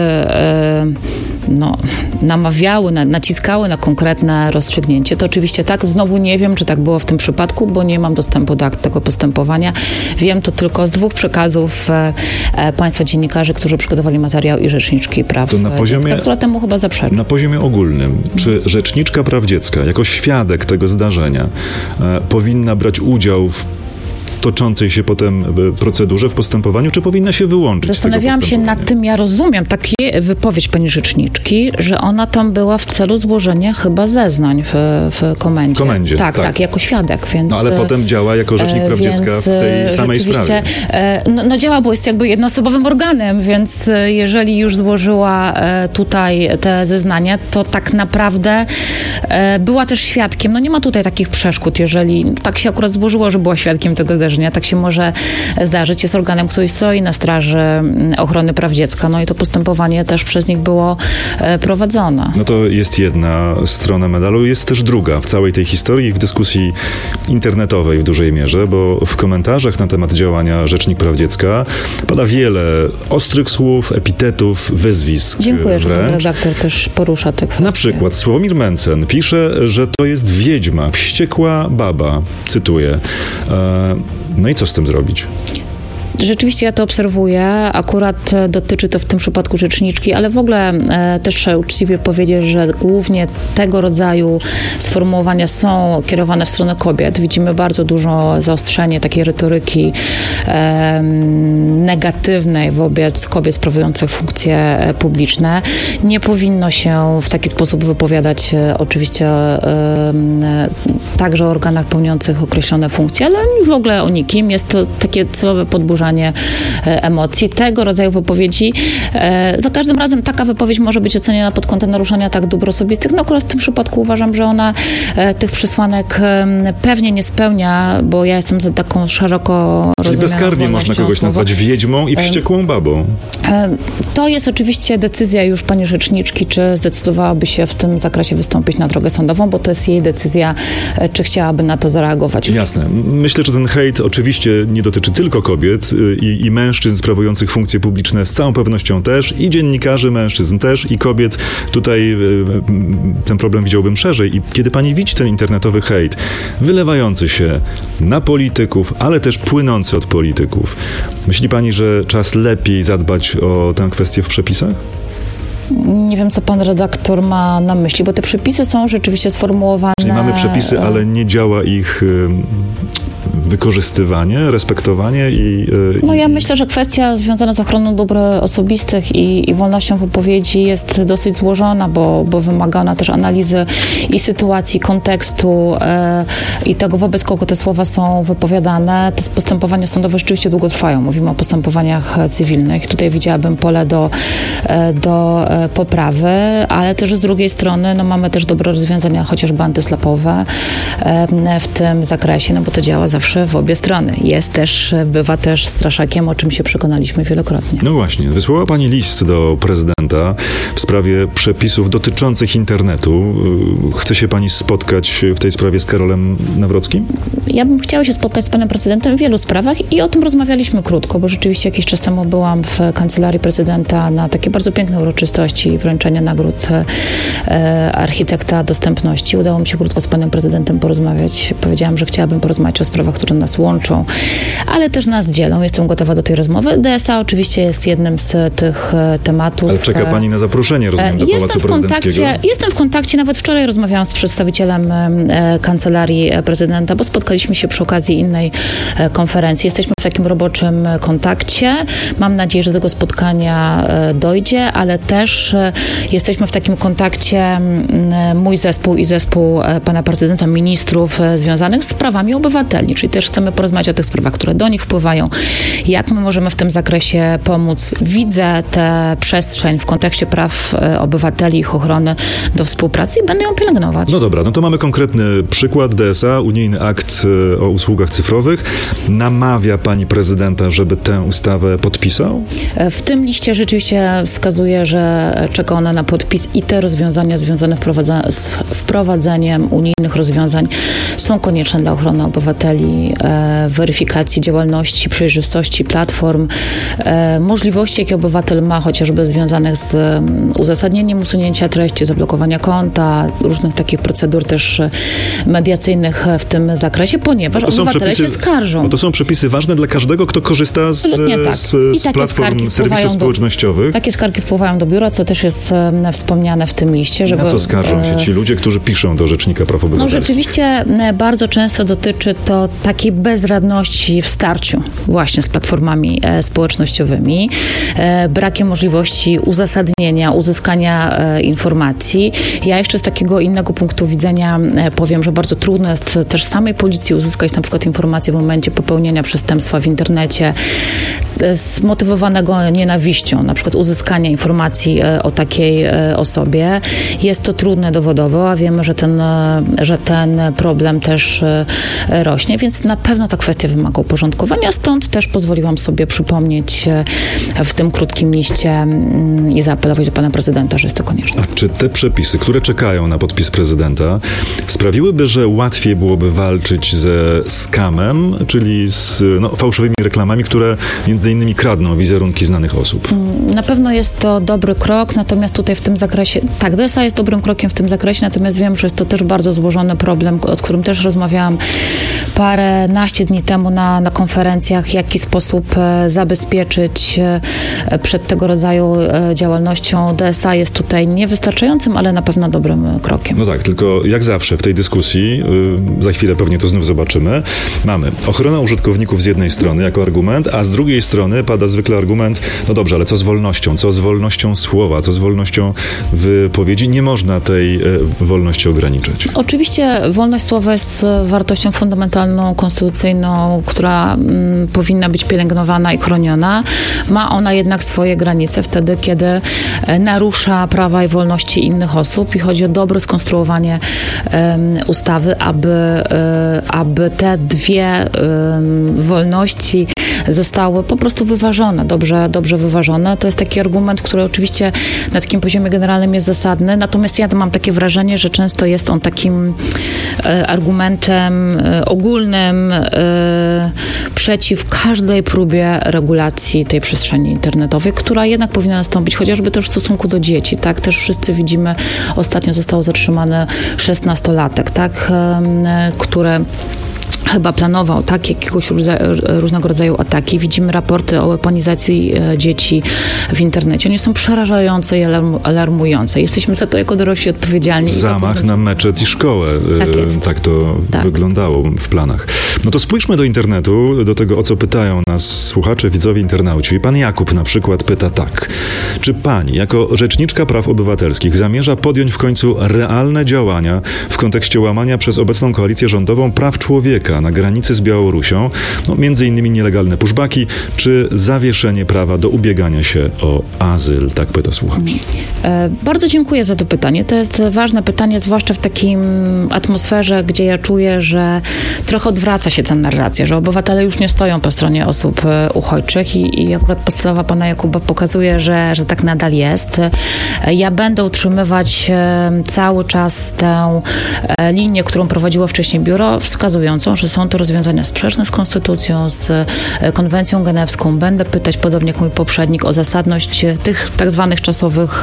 no, namawiały, naciskały na konkretne rozstrzygnięcie, to oczywiście tak. Znowu nie wiem, czy tak było w tym przypadku, bo nie mam dostępu do akt tego postępowania. Wiem to tylko z dwóch przekazów e, państwa dziennikarzy, którzy przygotowali materiał i Rzeczniczki Praw to na poziomie, Dziecka, która temu chyba zaprzeczy. Na poziomie ogólnym, czy Rzeczniczka Praw Dziecka jako świadek tego zdarzenia e, powinna brać udział w toczącej się potem procedurze w postępowaniu, czy powinna się wyłączyć Zastanawiałam się nad tym, ja rozumiem takie wypowiedź pani rzeczniczki, że ona tam była w celu złożenia chyba zeznań w, w komendzie. komendzie. Tak, tak, tak, jako świadek, więc... No ale potem działa jako Rzecznik Praw Dziecka w tej samej sprawie. No, no działa, bo jest jakby jednoosobowym organem, więc jeżeli już złożyła tutaj te zeznania, to tak naprawdę była też świadkiem. No nie ma tutaj takich przeszkód, jeżeli tak się akurat złożyło, że była świadkiem tego zdarzenia. Tak się może zdarzyć. Jest organem, który stoi na straży ochrony praw dziecka. No i to postępowanie też przez nich było prowadzone. No to jest jedna strona medalu. Jest też druga w całej tej historii, w dyskusji internetowej w dużej mierze, bo w komentarzach na temat działania Rzecznik Praw Dziecka pada wiele ostrych słów, epitetów, wyzwisk. Dziękuję, wręcz. że pan redaktor też porusza te kwestie. Na przykład Sławomir Mencen pisze, że to jest wiedźma, wściekła baba. Cytuję. No i co z tym zrobić? Rzeczywiście ja to obserwuję. Akurat dotyczy to w tym przypadku rzeczniczki, ale w ogóle e, też trzeba uczciwie powiedzieć, że głównie tego rodzaju sformułowania są kierowane w stronę kobiet. Widzimy bardzo dużo zaostrzenie takiej retoryki e, negatywnej wobec kobiet sprawujących funkcje publiczne. Nie powinno się w taki sposób wypowiadać e, oczywiście e, także o organach pełniących określone funkcje, ale w ogóle o nikim. Jest to takie celowe podburzanie emocji. Tego rodzaju wypowiedzi. Za każdym razem taka wypowiedź może być oceniana pod kątem naruszania tak dóbr osobistych. No akurat w tym przypadku uważam, że ona tych przesłanek pewnie nie spełnia, bo ja jestem za taką szeroko rozumianą Czyli bezkarnie można kogoś nazwać wiedźmą i wściekłą babą. To jest oczywiście decyzja już pani rzeczniczki, czy zdecydowałaby się w tym zakresie wystąpić na drogę sądową, bo to jest jej decyzja, czy chciałaby na to zareagować. Jasne. Myślę, że ten hejt oczywiście nie dotyczy tylko kobiet. i, i mężczyzn sprawujących funkcje publiczne z całą pewnością też, i dziennikarzy mężczyzn też, i kobiet. Tutaj ten problem widziałbym szerzej. I kiedy pani widzi ten internetowy hejt wylewający się na polityków, ale też płynący od polityków, myśli pani, że czas lepiej zadbać o tę kwestię w przepisach? Nie wiem, co pan redaktor ma na myśli, bo te przepisy są rzeczywiście sformułowane... Czyli mamy przepisy, ale nie działa ich wykorzystywanie, respektowanie i... No ja i... myślę, że kwestia związana z ochroną dóbr osobistych i, i wolnością wypowiedzi jest dosyć złożona, bo, bo wymaga ona też analizy i sytuacji, kontekstu e, i tego, wobec kogo te słowa są wypowiadane. Te postępowania sądowe rzeczywiście długo trwają. Mówimy o postępowaniach cywilnych. Tutaj widziałabym pole do, e, do poprawy, ale też z drugiej strony no, mamy też dobre rozwiązania, chociażby antyslapowe e, w tym zakresie, no bo to działa zawsze w obie strony. Jest też, bywa też straszakiem, o czym się przekonaliśmy wielokrotnie. No właśnie, wysłała pani list do prezydenta w sprawie przepisów dotyczących internetu. Chce się pani spotkać w tej sprawie z Karolem Nawrockim? Ja bym chciała się spotkać z panem prezydentem w wielu sprawach i o tym rozmawialiśmy krótko, bo rzeczywiście jakiś czas temu byłam w kancelarii prezydenta na takiej bardzo pięknej uroczystości wręczenia nagród e, architekta dostępności. Udało mi się krótko z panem prezydentem porozmawiać. Powiedziałam, że chciałabym porozmawiać o sprawach, które nas łączą, ale też nas dzielą. Jestem gotowa do tej rozmowy. D S A oczywiście jest jednym z tych tematów. Ale czeka pani na zaproszenie, rozumiem, do jestem Pałacu w kontakcie, Prezydenckiego? Jestem w kontakcie, nawet wczoraj rozmawiałam z przedstawicielem kancelarii prezydenta, bo spotkaliśmy się przy okazji innej konferencji. Jesteśmy w takim roboczym kontakcie. Mam nadzieję, że do tego spotkania dojdzie, ale też jesteśmy w takim kontakcie, mój zespół i zespół pana prezydenta, ministrów związanych z sprawami obywateli, czyli też chcemy porozmawiać o tych sprawach, które do nich wpływają, jak my możemy w tym zakresie pomóc. Widzę tę przestrzeń w kontekście praw obywateli, ich ochrony do współpracy i będę ją pielęgnować. No dobra, no to mamy konkretny przykład. D S A, unijny akt o usługach cyfrowych. Namawia pani prezydenta, żeby tę ustawę podpisał? W tym liście rzeczywiście wskazuje, że czeka ona na podpis i te rozwiązania związane wprowadza- z wprowadzeniem unijnych rozwiązań są konieczne dla ochrony obywateli, e, weryfikacji działalności, przejrzystości platform, e, możliwości, jakie obywatel ma, chociażby związanych z um, uzasadnieniem usunięcia treści, zablokowania konta, różnych takich procedur też mediacyjnych w tym zakresie, ponieważ obywatele przepisy, się skarżą. Bo to są przepisy ważne dla każdego, kto korzysta z, tak. z, z platform serwisów społecznościowych. Do, takie skargi wpływają do biura, co też jest um, wspomniane w tym liście. Żeby, na co skarżą się ci ludzie, którzy piszą do Rzecznika Praw Obywatelskich? No rzeczywiście bardzo często dotyczy to takiej bezradności w starciu właśnie z platformami e, społecznościowymi, e, brakiem możliwości uzasadnienia, uzyskania e, informacji. Ja jeszcze z takiego innego punktu widzenia e, powiem, że bardzo trudno jest też samej policji uzyskać na przykład informacje w momencie popełnienia przestępstwa w internecie e, zmotywowanego nienawiścią, na przykład uzyskania informacji e, o takiej e, osobie. Jest to trudne dowodowo, a wiemy, że ten, e, że ten problem też e, rośnie, więc na pewno ta kwestia wymaga uporządkowania, stąd też pozwoliłam sobie przypomnieć w tym krótkim liście i zaapelować do pana prezydenta, że jest to konieczne. A czy te przepisy, które czekają na podpis prezydenta, sprawiłyby, że łatwiej byłoby walczyć ze skamem, czyli z no, fałszywymi reklamami, które między innymi kradną wizerunki znanych osób? Na pewno jest to dobry krok, natomiast tutaj w tym zakresie, tak, D S A jest dobrym krokiem w tym zakresie, natomiast wiem, że jest to też bardzo złożony problem, o którym też rozmawiałam paręnaście dni temu na, na konferencjach, w jaki sposób e, zabezpieczyć e, przed tego rodzaju e, działalnością. D S A jest tutaj niewystarczającym, ale na pewno dobrym krokiem. No tak, tylko jak zawsze w tej dyskusji, y, za chwilę pewnie to znów zobaczymy, mamy ochronę użytkowników z jednej strony jako argument, a z drugiej strony pada zwykle argument, no dobrze, ale co z wolnością, co z wolnością słowa, co z wolnością wypowiedzi? Nie można tej y, wolności ograniczyć. Oczywiście wolność słowa jest wartością fundamentalną, konstytucyjną, która mm, powinna być pielęgnowana i chroniona. Ma ona jednak swoje granice wtedy, kiedy e, narusza prawa i wolności innych osób i chodzi o dobre skonstruowanie e, ustawy, aby, e, aby te dwie e, wolności zostały po prostu wyważone, dobrze, dobrze wyważone. To jest taki argument, który oczywiście na takim poziomie generalnym jest zasadny, natomiast ja mam takie wrażenie, że często jest on takim e, argumentem e, ogólnym, ogólnym y, przeciw każdej próbie regulacji tej przestrzeni internetowej, która jednak powinna nastąpić, chociażby też w stosunku do dzieci, tak? Też wszyscy widzimy, ostatnio został zatrzymany szesnastolatek, tak? Y, które chyba planował tak, jakiegoś różnego rodzaju ataki. Widzimy raporty o weaponizacji e, dzieci w internecie. One są przerażające i alarm, alarmujące. Jesteśmy za to jako dorośli odpowiedzialni. Zamach na meczet i szkołę. Tak jest. Tak to tak. wyglądało w planach. No to spójrzmy do internetu, do tego, o co pytają nas słuchacze, widzowie, internauci. Pan Jakub na przykład pyta tak. Czy pani, jako rzeczniczka praw obywatelskich, zamierza podjąć w końcu realne działania w kontekście łamania przez obecną koalicję rządową praw człowieka na granicy z Białorusią, no, między innymi nielegalne pushbacki, czy zawieszenie prawa do ubiegania się o azyl? Tak pyta słuchacz. E, bardzo dziękuję za to pytanie. To jest ważne pytanie, zwłaszcza w takim atmosferze, gdzie ja czuję, że trochę odwraca się ta narracja, że obywatele już nie stoją po stronie osób uchodźczych i, i akurat postawa pana Jakuba pokazuje, że, że tak nadal jest. Ja będę utrzymywać cały czas tę linię, którą prowadziło wcześniej biuro, wskazującą, że są to rozwiązania sprzeczne z konstytucją, z konwencją genewską. Będę pytać, podobnie jak mój poprzednik, o zasadność tych tak zwanych czasowych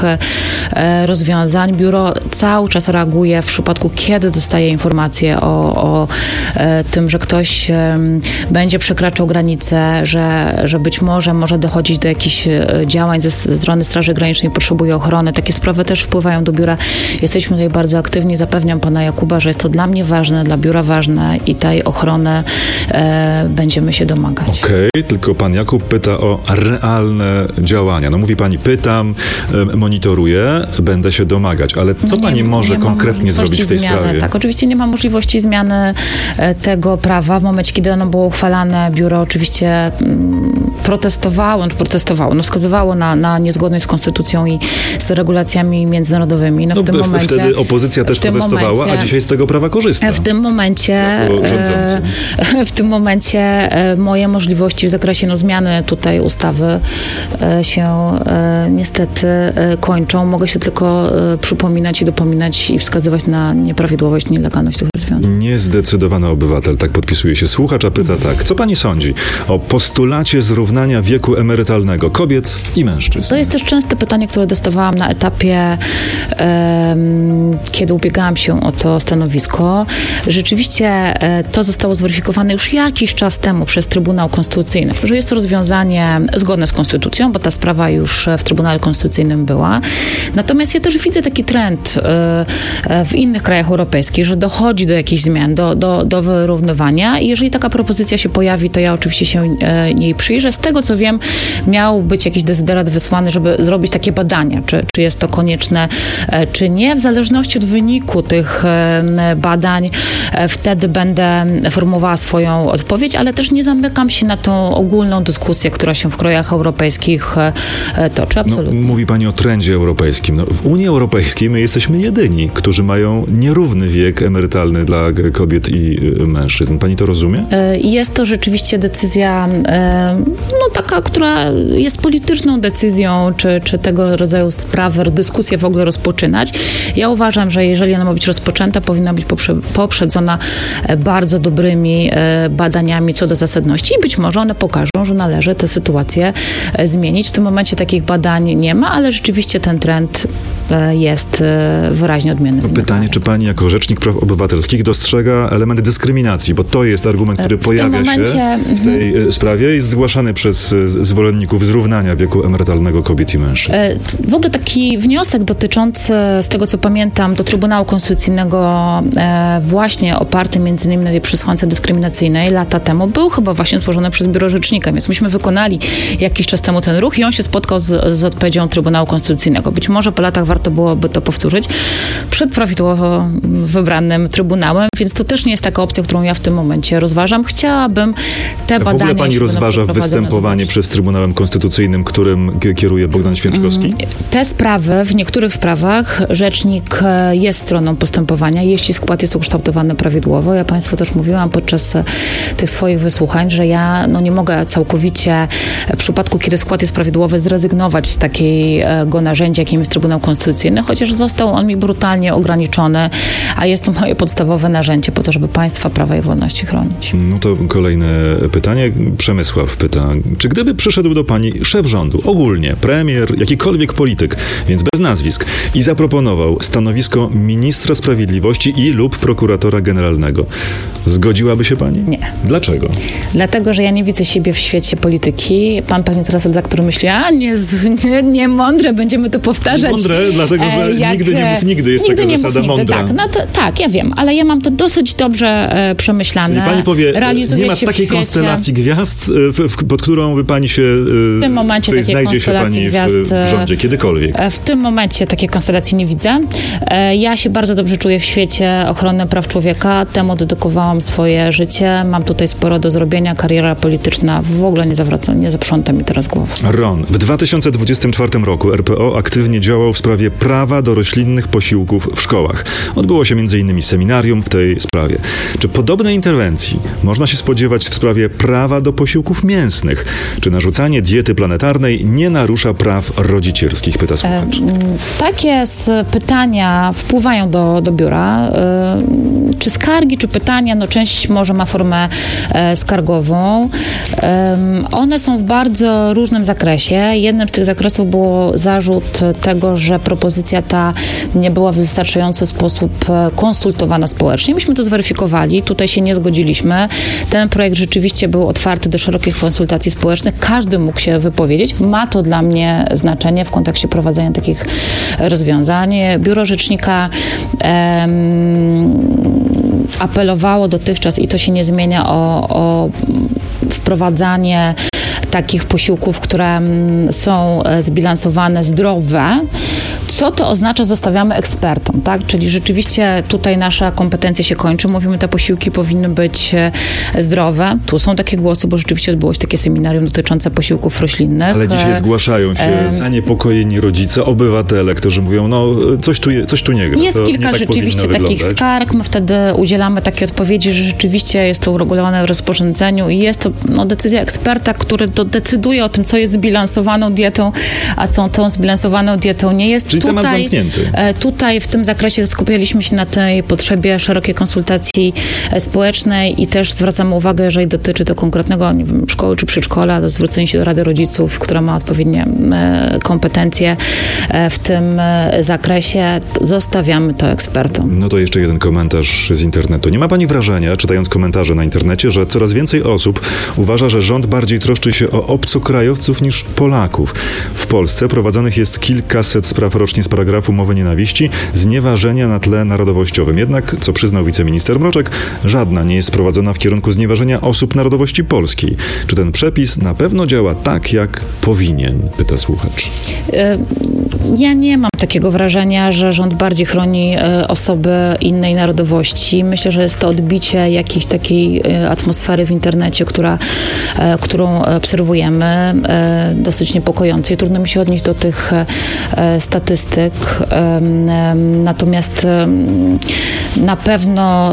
rozwiązań. Biuro cały czas reaguje w przypadku, kiedy dostaje informacje o, o tym, że ktoś będzie przekraczał granicę, że, że być może może dochodzić do jakichś działań ze strony Straży Granicznej, potrzebuje ochrony. Takie sprawy też wpływają do biura. Jesteśmy tutaj bardzo aktywni. Zapewniam pana Jakuba, że jest to dla mnie ważne, dla biura ważne i tej ochrony e, będziemy się domagać. Okej, okay, tylko pan Jakub pyta o realne działania. No mówi pani, pytam, e, monitoruję, będę się domagać, ale co no nie, pani może nie konkretnie zrobić w tej zmiany, sprawie? Tak, oczywiście nie ma możliwości zmiany e, tego prawa. W momencie, kiedy ono było uchwalane, biuro oczywiście mm, protestowało, czy protestowało, no wskazywało na, na niezgodność z konstytucją i z regulacjami międzynarodowymi. No, no w tym momencie, wtedy opozycja też protestowała, momencie, a dzisiaj z tego prawa korzysta. W tym momencie w tym momencie moje możliwości w zakresie no, zmiany tutaj ustawy się niestety kończą. Mogę się tylko przypominać i dopominać i wskazywać na nieprawidłowość, nielegalność tych rozwiązań. Niezdecydowany obywatel, tak podpisuje się słuchacz, a pyta tak. Co pani sądzi o postulacie zrównania wieku emerytalnego kobiet i mężczyzn? To jest też częste pytanie, które dostawałam na etapie, um, kiedy ubiegałam się o to stanowisko. Rzeczywiście to zostało zweryfikowane już jakiś czas temu przez Trybunał Konstytucyjny, że jest to rozwiązanie zgodne z konstytucją, bo ta sprawa już w Trybunale Konstytucyjnym była. Natomiast ja też widzę taki trend w innych krajach europejskich, że dochodzi do jakichś zmian, do, do, do wyrównywania i jeżeli taka propozycja się pojawi, to ja oczywiście się jej przyjrzę. Z tego, co wiem, miał być jakiś dezyderat wysłany, żeby zrobić takie badania, czy, czy jest to konieczne, czy nie. W zależności od wyniku tych badań wtedy będę formułowała swoją odpowiedź, ale też nie zamykam się na tą ogólną dyskusję, która się w krajach europejskich toczy. Absolutnie. No, mówi pani o trendzie europejskim. No, w Unii Europejskiej my jesteśmy jedyni, którzy mają nierówny wiek emerytalny dla kobiet i mężczyzn. Pani to rozumie? Jest to rzeczywiście decyzja, no taka, która jest polityczną decyzją, czy, czy tego rodzaju sprawy, dyskusję w ogóle rozpoczynać. Ja uważam, że jeżeli ona ma być rozpoczęta, powinna być poprze- poprzedzona bardzo dobrymi badaniami co do zasadności i być może one pokażą, że należy tę sytuację zmienić. W tym momencie takich badań nie ma, ale rzeczywiście ten trend jest wyraźnie odmienny. No pytanie, czy pani jako rzecznik praw obywatelskich dostrzega element dyskryminacji, bo to jest argument, który w pojawia momencie, się w tej mm. sprawie, jest zgłaszany przez zwolenników zrównania wieku emerytalnego kobiet i mężczyzn. W ogóle taki wniosek dotyczący, z tego co pamiętam, do Trybunału Konstytucyjnego właśnie oparty między innymi na tej przesłance dyskryminacyjnej lata temu był chyba właśnie złożony przez Biuro Rzecznika, więc myśmy wykonali jakiś czas temu ten ruch i on się spotkał z, z odpowiedzią Trybunału Konstytucyjnego. Być może po latach warto byłoby to powtórzyć przed prawidłowo wybranym Trybunałem, więc to też nie jest taka opcja, którą ja w tym momencie rozważam. Chciałabym te badania... W ogóle pani rozważa występowanie przed Trybunałem Konstytucyjnym, którym kieruje Bogdan Święczkowski? Te sprawy, w niektórych sprawach rzecznik jest stroną postępowania, jeśli skład jest ukształtowany prawidłowo. Ja państwu też mówię, mówiłam podczas tych swoich wysłuchań, że ja no, nie mogę całkowicie w przypadku, kiedy skład jest prawidłowy, zrezygnować z takiego narzędzia, jakim jest Trybunał Konstytucyjny, chociaż został on mi brutalnie ograniczony, a jest to moje podstawowe narzędzie po to, żeby państwa prawa i wolności chronić. No to kolejne pytanie. Przemysław pyta, czy gdyby przyszedł do pani szef rządu, ogólnie premier, jakikolwiek polityk, więc bez nazwisk, i zaproponował stanowisko ministra sprawiedliwości i lub prokuratora generalnego, zgodziłaby się pani? Nie. Dlaczego? Dlatego, że ja nie widzę siebie w świecie polityki. Pan pewnie teraz redaktor myśli, a nie, nie, nie mądre, będziemy to powtarzać. Mądre, dlatego, że jak, nigdy nie mów nigdy, jest nigdy taka nie zasada mów nigdy. mądra. Tak, no to, tak, ja wiem, ale ja mam to dosyć dobrze e, przemyślane. Czyli pani powie, Realizuje nie ma się takiej w świecie, konstelacji gwiazd, w, w, pod którą by pani się, w tym momencie takiej znajdzie się pani gwiazd, w, w rządzie, kiedykolwiek. W tym momencie takiej konstelacji nie widzę. Ja się bardzo dobrze czuję w świecie ochrony praw człowieka. Temu dedykowałam swoje życie. Mam tutaj sporo do zrobienia. Kariera polityczna w ogóle nie zawraca, nie zaprząta mi teraz głowy. Ron, w dwa tysiące dwudziestym czwartym roku R P O aktywnie działał w sprawie prawa do roślinnych posiłków w szkołach. Odbyło się między innymi seminarium w tej sprawie. Czy podobnej interwencji można się spodziewać w sprawie prawa do posiłków mięsnych? Czy narzucanie diety planetarnej nie narusza praw rodzicielskich? Pyta słuchacz. E, takie pytania wpływają do, do biura. E, czy skargi, czy pytania, no część może ma formę e, skargową. E, one są w bardzo różnym zakresie. Jednym z tych zakresów było zarzut tego, że propozycja ta nie była w wystarczający sposób konsultowana społecznie. Myśmy to zweryfikowali. Tutaj się nie zgodziliśmy. Ten projekt rzeczywiście był otwarty do szerokich konsultacji społecznych. Każdy mógł się wypowiedzieć. Ma to dla mnie znaczenie w kontekście prowadzenia takich rozwiązań. Biuro Rzecznika em, apelowało dotychczas, i to się nie zmienia, o, o wprowadzanie takich posiłków, które są zbilansowane, zdrowe. Co to oznacza, zostawiamy ekspertom, tak? Czyli rzeczywiście tutaj nasza kompetencja się kończy. Mówimy, te posiłki powinny być zdrowe. Tu są takie głosy, bo rzeczywiście odbyło się takie seminarium dotyczące posiłków roślinnych. Ale dzisiaj zgłaszają się e... zaniepokojeni rodzice, obywatele, którzy mówią, no coś tu, coś tu nie gra. Jest to kilka nie tak rzeczywiście takich wyglądać. skarg. My wtedy udzielamy takiej odpowiedzi, że rzeczywiście jest to uregulowane w rozporządzeniu i jest to no, decyzja eksperta, który to decyduje o tym, co jest zbilansowaną dietą, a co tą zbilansowaną dietą nie jest. Czyli temat zamknięty. Tutaj w tym zakresie skupialiśmy się na tej potrzebie szerokiej konsultacji społecznej i też zwracamy uwagę, jeżeli dotyczy to konkretnego, nie wiem, szkoły czy przedszkola, to zwrócenie się do Rady Rodziców, która ma odpowiednie kompetencje w tym zakresie. Zostawiamy to ekspertom. No to jeszcze jeden komentarz z internetu. Nie ma pani wrażenia, czytając komentarze na internecie, że coraz więcej osób uważa, że rząd bardziej troszczy się o obcokrajowców niż Polaków? W Polsce prowadzonych jest kilkaset spraw rocznie z paragrafu mowy nienawiści, znieważenia na tle narodowościowym. Jednak, co przyznał wiceminister Mroczek, żadna nie jest prowadzona w kierunku znieważenia osób narodowości polskiej. Czy ten przepis na pewno działa tak, jak powinien? Pyta słuchacz. Ja nie mam takiego wrażenia, że rząd bardziej chroni osoby innej narodowości. Myślę, że jest to odbicie jakiejś takiej atmosfery w internecie, która, którą obserwujemy, dosyć niepokojącej. Trudno mi się odnieść do tych statystyk. Natomiast na pewno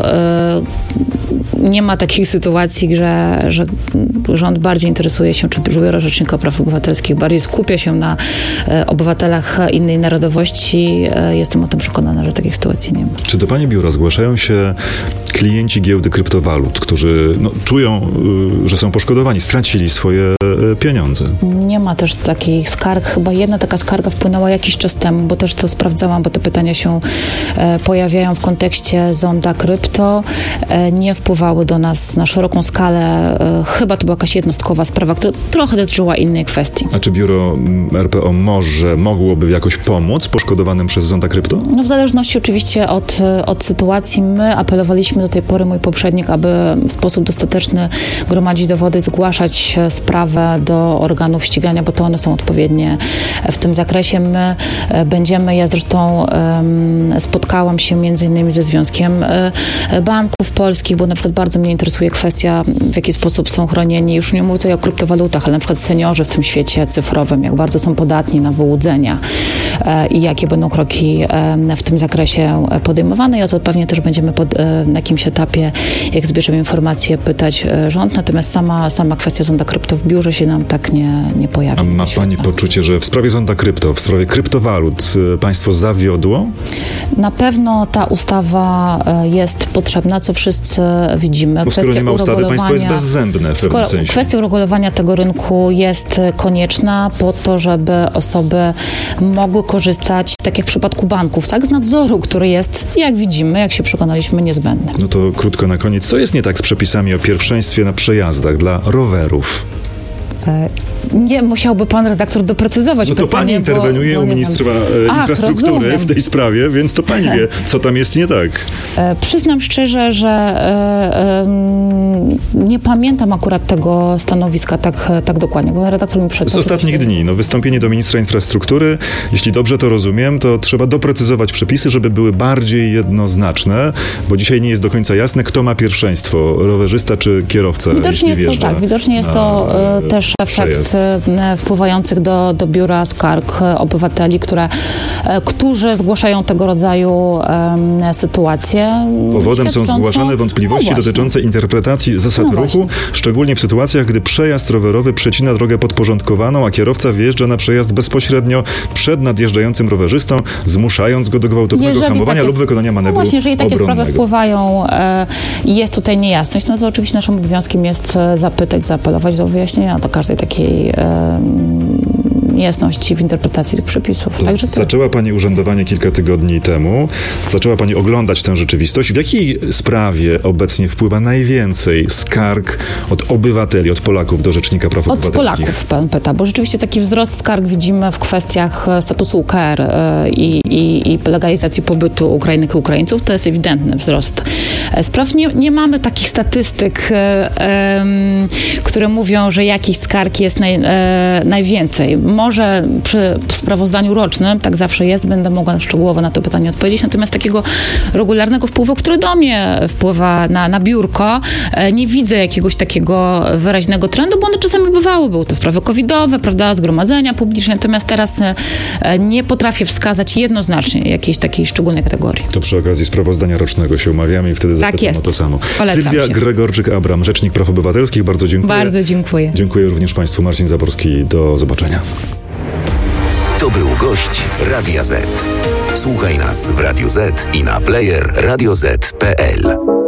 nie ma takich sytuacji, że, że rząd bardziej interesuje się, czy Biuro Rzecznika Praw Obywatelskich bardziej skupia się na obywatelach innej narodowości. Jestem o tym przekonana, że takich sytuacji nie ma. Czy do pani biura zgłaszają się klienci giełdy kryptowalut, którzy no, czują, że są poszkodowani, stracili swoje pieniądze? Nie ma też takich skarg. Chyba jedna taka skarga wpłynęła jakiś czas temu, bo też to sprawdzałam, bo te pytania się e, pojawiają w kontekście zonda krypto. E, nie wpływały do nas na szeroką skalę. E, chyba to była jakaś jednostkowa sprawa, która trochę dotyczyła innej kwestii. A czy biuro R P O może, mogłoby jakoś pomóc poszkodowanym przez zonda krypto? No w zależności oczywiście od, od sytuacji. My apelowaliśmy do tej pory, mój poprzednik, aby w sposób dostateczny gromadzić dowody, zgłaszać sprawę do organów ścigania ścigania, bo to one są odpowiednie w tym zakresie. My będziemy, ja zresztą spotkałam się między innymi ze Związkiem Banków Polskich, bo na przykład bardzo mnie interesuje kwestia, w jaki sposób są chronieni, już nie mówię tutaj o kryptowalutach, ale na przykład seniorzy w tym świecie cyfrowym, jak bardzo są podatni na wyłudzenia i jakie będą kroki w tym zakresie podejmowane. I o to pewnie też będziemy pod, na jakimś etapie, jak zbierzemy informacje, pytać rząd. Natomiast sama, sama kwestia zonda krypto w biurze się nam tak nie, nie pojawi. A ma pani poczucie, że w sprawie zonda krypto, w sprawie kryptowalut państwo zawiodło? Na pewno ta ustawa jest potrzebna, co wszyscy widzimy. Bo skoro nie ma ustawy, państwo jest bezzębne w pewnym sensie. Kwestia uregulowania tego rynku jest konieczna po to, żeby osoby mogły korzystać, tak jak w przypadku banków, tak, z nadzoru, który jest, jak widzimy, jak się przekonaliśmy, niezbędny. No to krótko na koniec. Co jest nie tak z przepisami o pierwszeństwie na przejazdach dla rowerów? Nie, musiałby pan redaktor doprecyzować No to pytanie, pani interweniuje bo, bo u ministra Ach, infrastruktury rozumiem. w tej sprawie, więc to pani wie, co tam jest nie tak. E, przyznam szczerze, że e, e, nie pamiętam akurat tego stanowiska tak, tak dokładnie, bo redaktor mi przed. Z ostatnich dni, no wystąpienie do ministra infrastruktury, jeśli dobrze to rozumiem, to trzeba doprecyzować przepisy, żeby były bardziej jednoznaczne, bo dzisiaj nie jest do końca jasne, kto ma pierwszeństwo, rowerzysta czy kierowca. Widocznie jest to tak, widocznie jest to na, też efekt wpływających do, do biura skarg obywateli, które, którzy zgłaszają tego rodzaju um, sytuacje. Powodem są zgłaszane wątpliwości no dotyczące interpretacji zasad no ruchu, szczególnie w sytuacjach, gdy przejazd rowerowy przecina drogę podporządkowaną, a kierowca wjeżdża na przejazd bezpośrednio przed nadjeżdżającym rowerzystą, zmuszając go do gwałtownego jeżeli hamowania takie, lub wykonania manewru no właśnie, jeżeli takie obronnego. sprawy wpływają i e, jest tutaj niejasność, no to oczywiście naszym obowiązkiem jest zapytać, zaapelować do wyjaśnienia do każdej takiej e, niejasności w interpretacji tych przepisów. Także Zaczęła pani urzędowanie kilka tygodni temu. Zaczęła pani oglądać tę rzeczywistość. W jakiej sprawie obecnie wpływa najwięcej skarg od obywateli, od Polaków do Rzecznika Praw od Obywatelskich? Od Polaków, pan pyta, bo rzeczywiście taki wzrost skarg widzimy w kwestiach statusu U K R i, i, i legalizacji pobytu Ukrainek i Ukraińców. To jest ewidentny wzrost spraw. Nie, nie mamy takich statystyk, um, które mówią, że jakichś skarg jest naj, e, najwięcej. Może przy sprawozdaniu rocznym, tak zawsze jest, będę mogła szczegółowo na to pytanie odpowiedzieć, natomiast takiego regularnego wpływu, który do mnie wpływa na, na biurko, nie widzę jakiegoś takiego wyraźnego trendu, bo one czasami bywały, były to sprawy covidowe, prawda, zgromadzenia publiczne, natomiast teraz nie potrafię wskazać jednoznacznie jakiejś takiej szczególnej kategorii. To przy okazji sprawozdania rocznego się umawiamy i wtedy zapytam tak o to samo. Polecam Sylwia się. Gregorczyk-Abram, Rzecznik Praw Obywatelskich, bardzo dziękuję. Bardzo dziękuję. Dziękuję również państwu. Marcin Zaborski, do zobaczenia. To był gość Radia Z. Słuchaj nas w Radio Z i na player radio zet kropka pe el.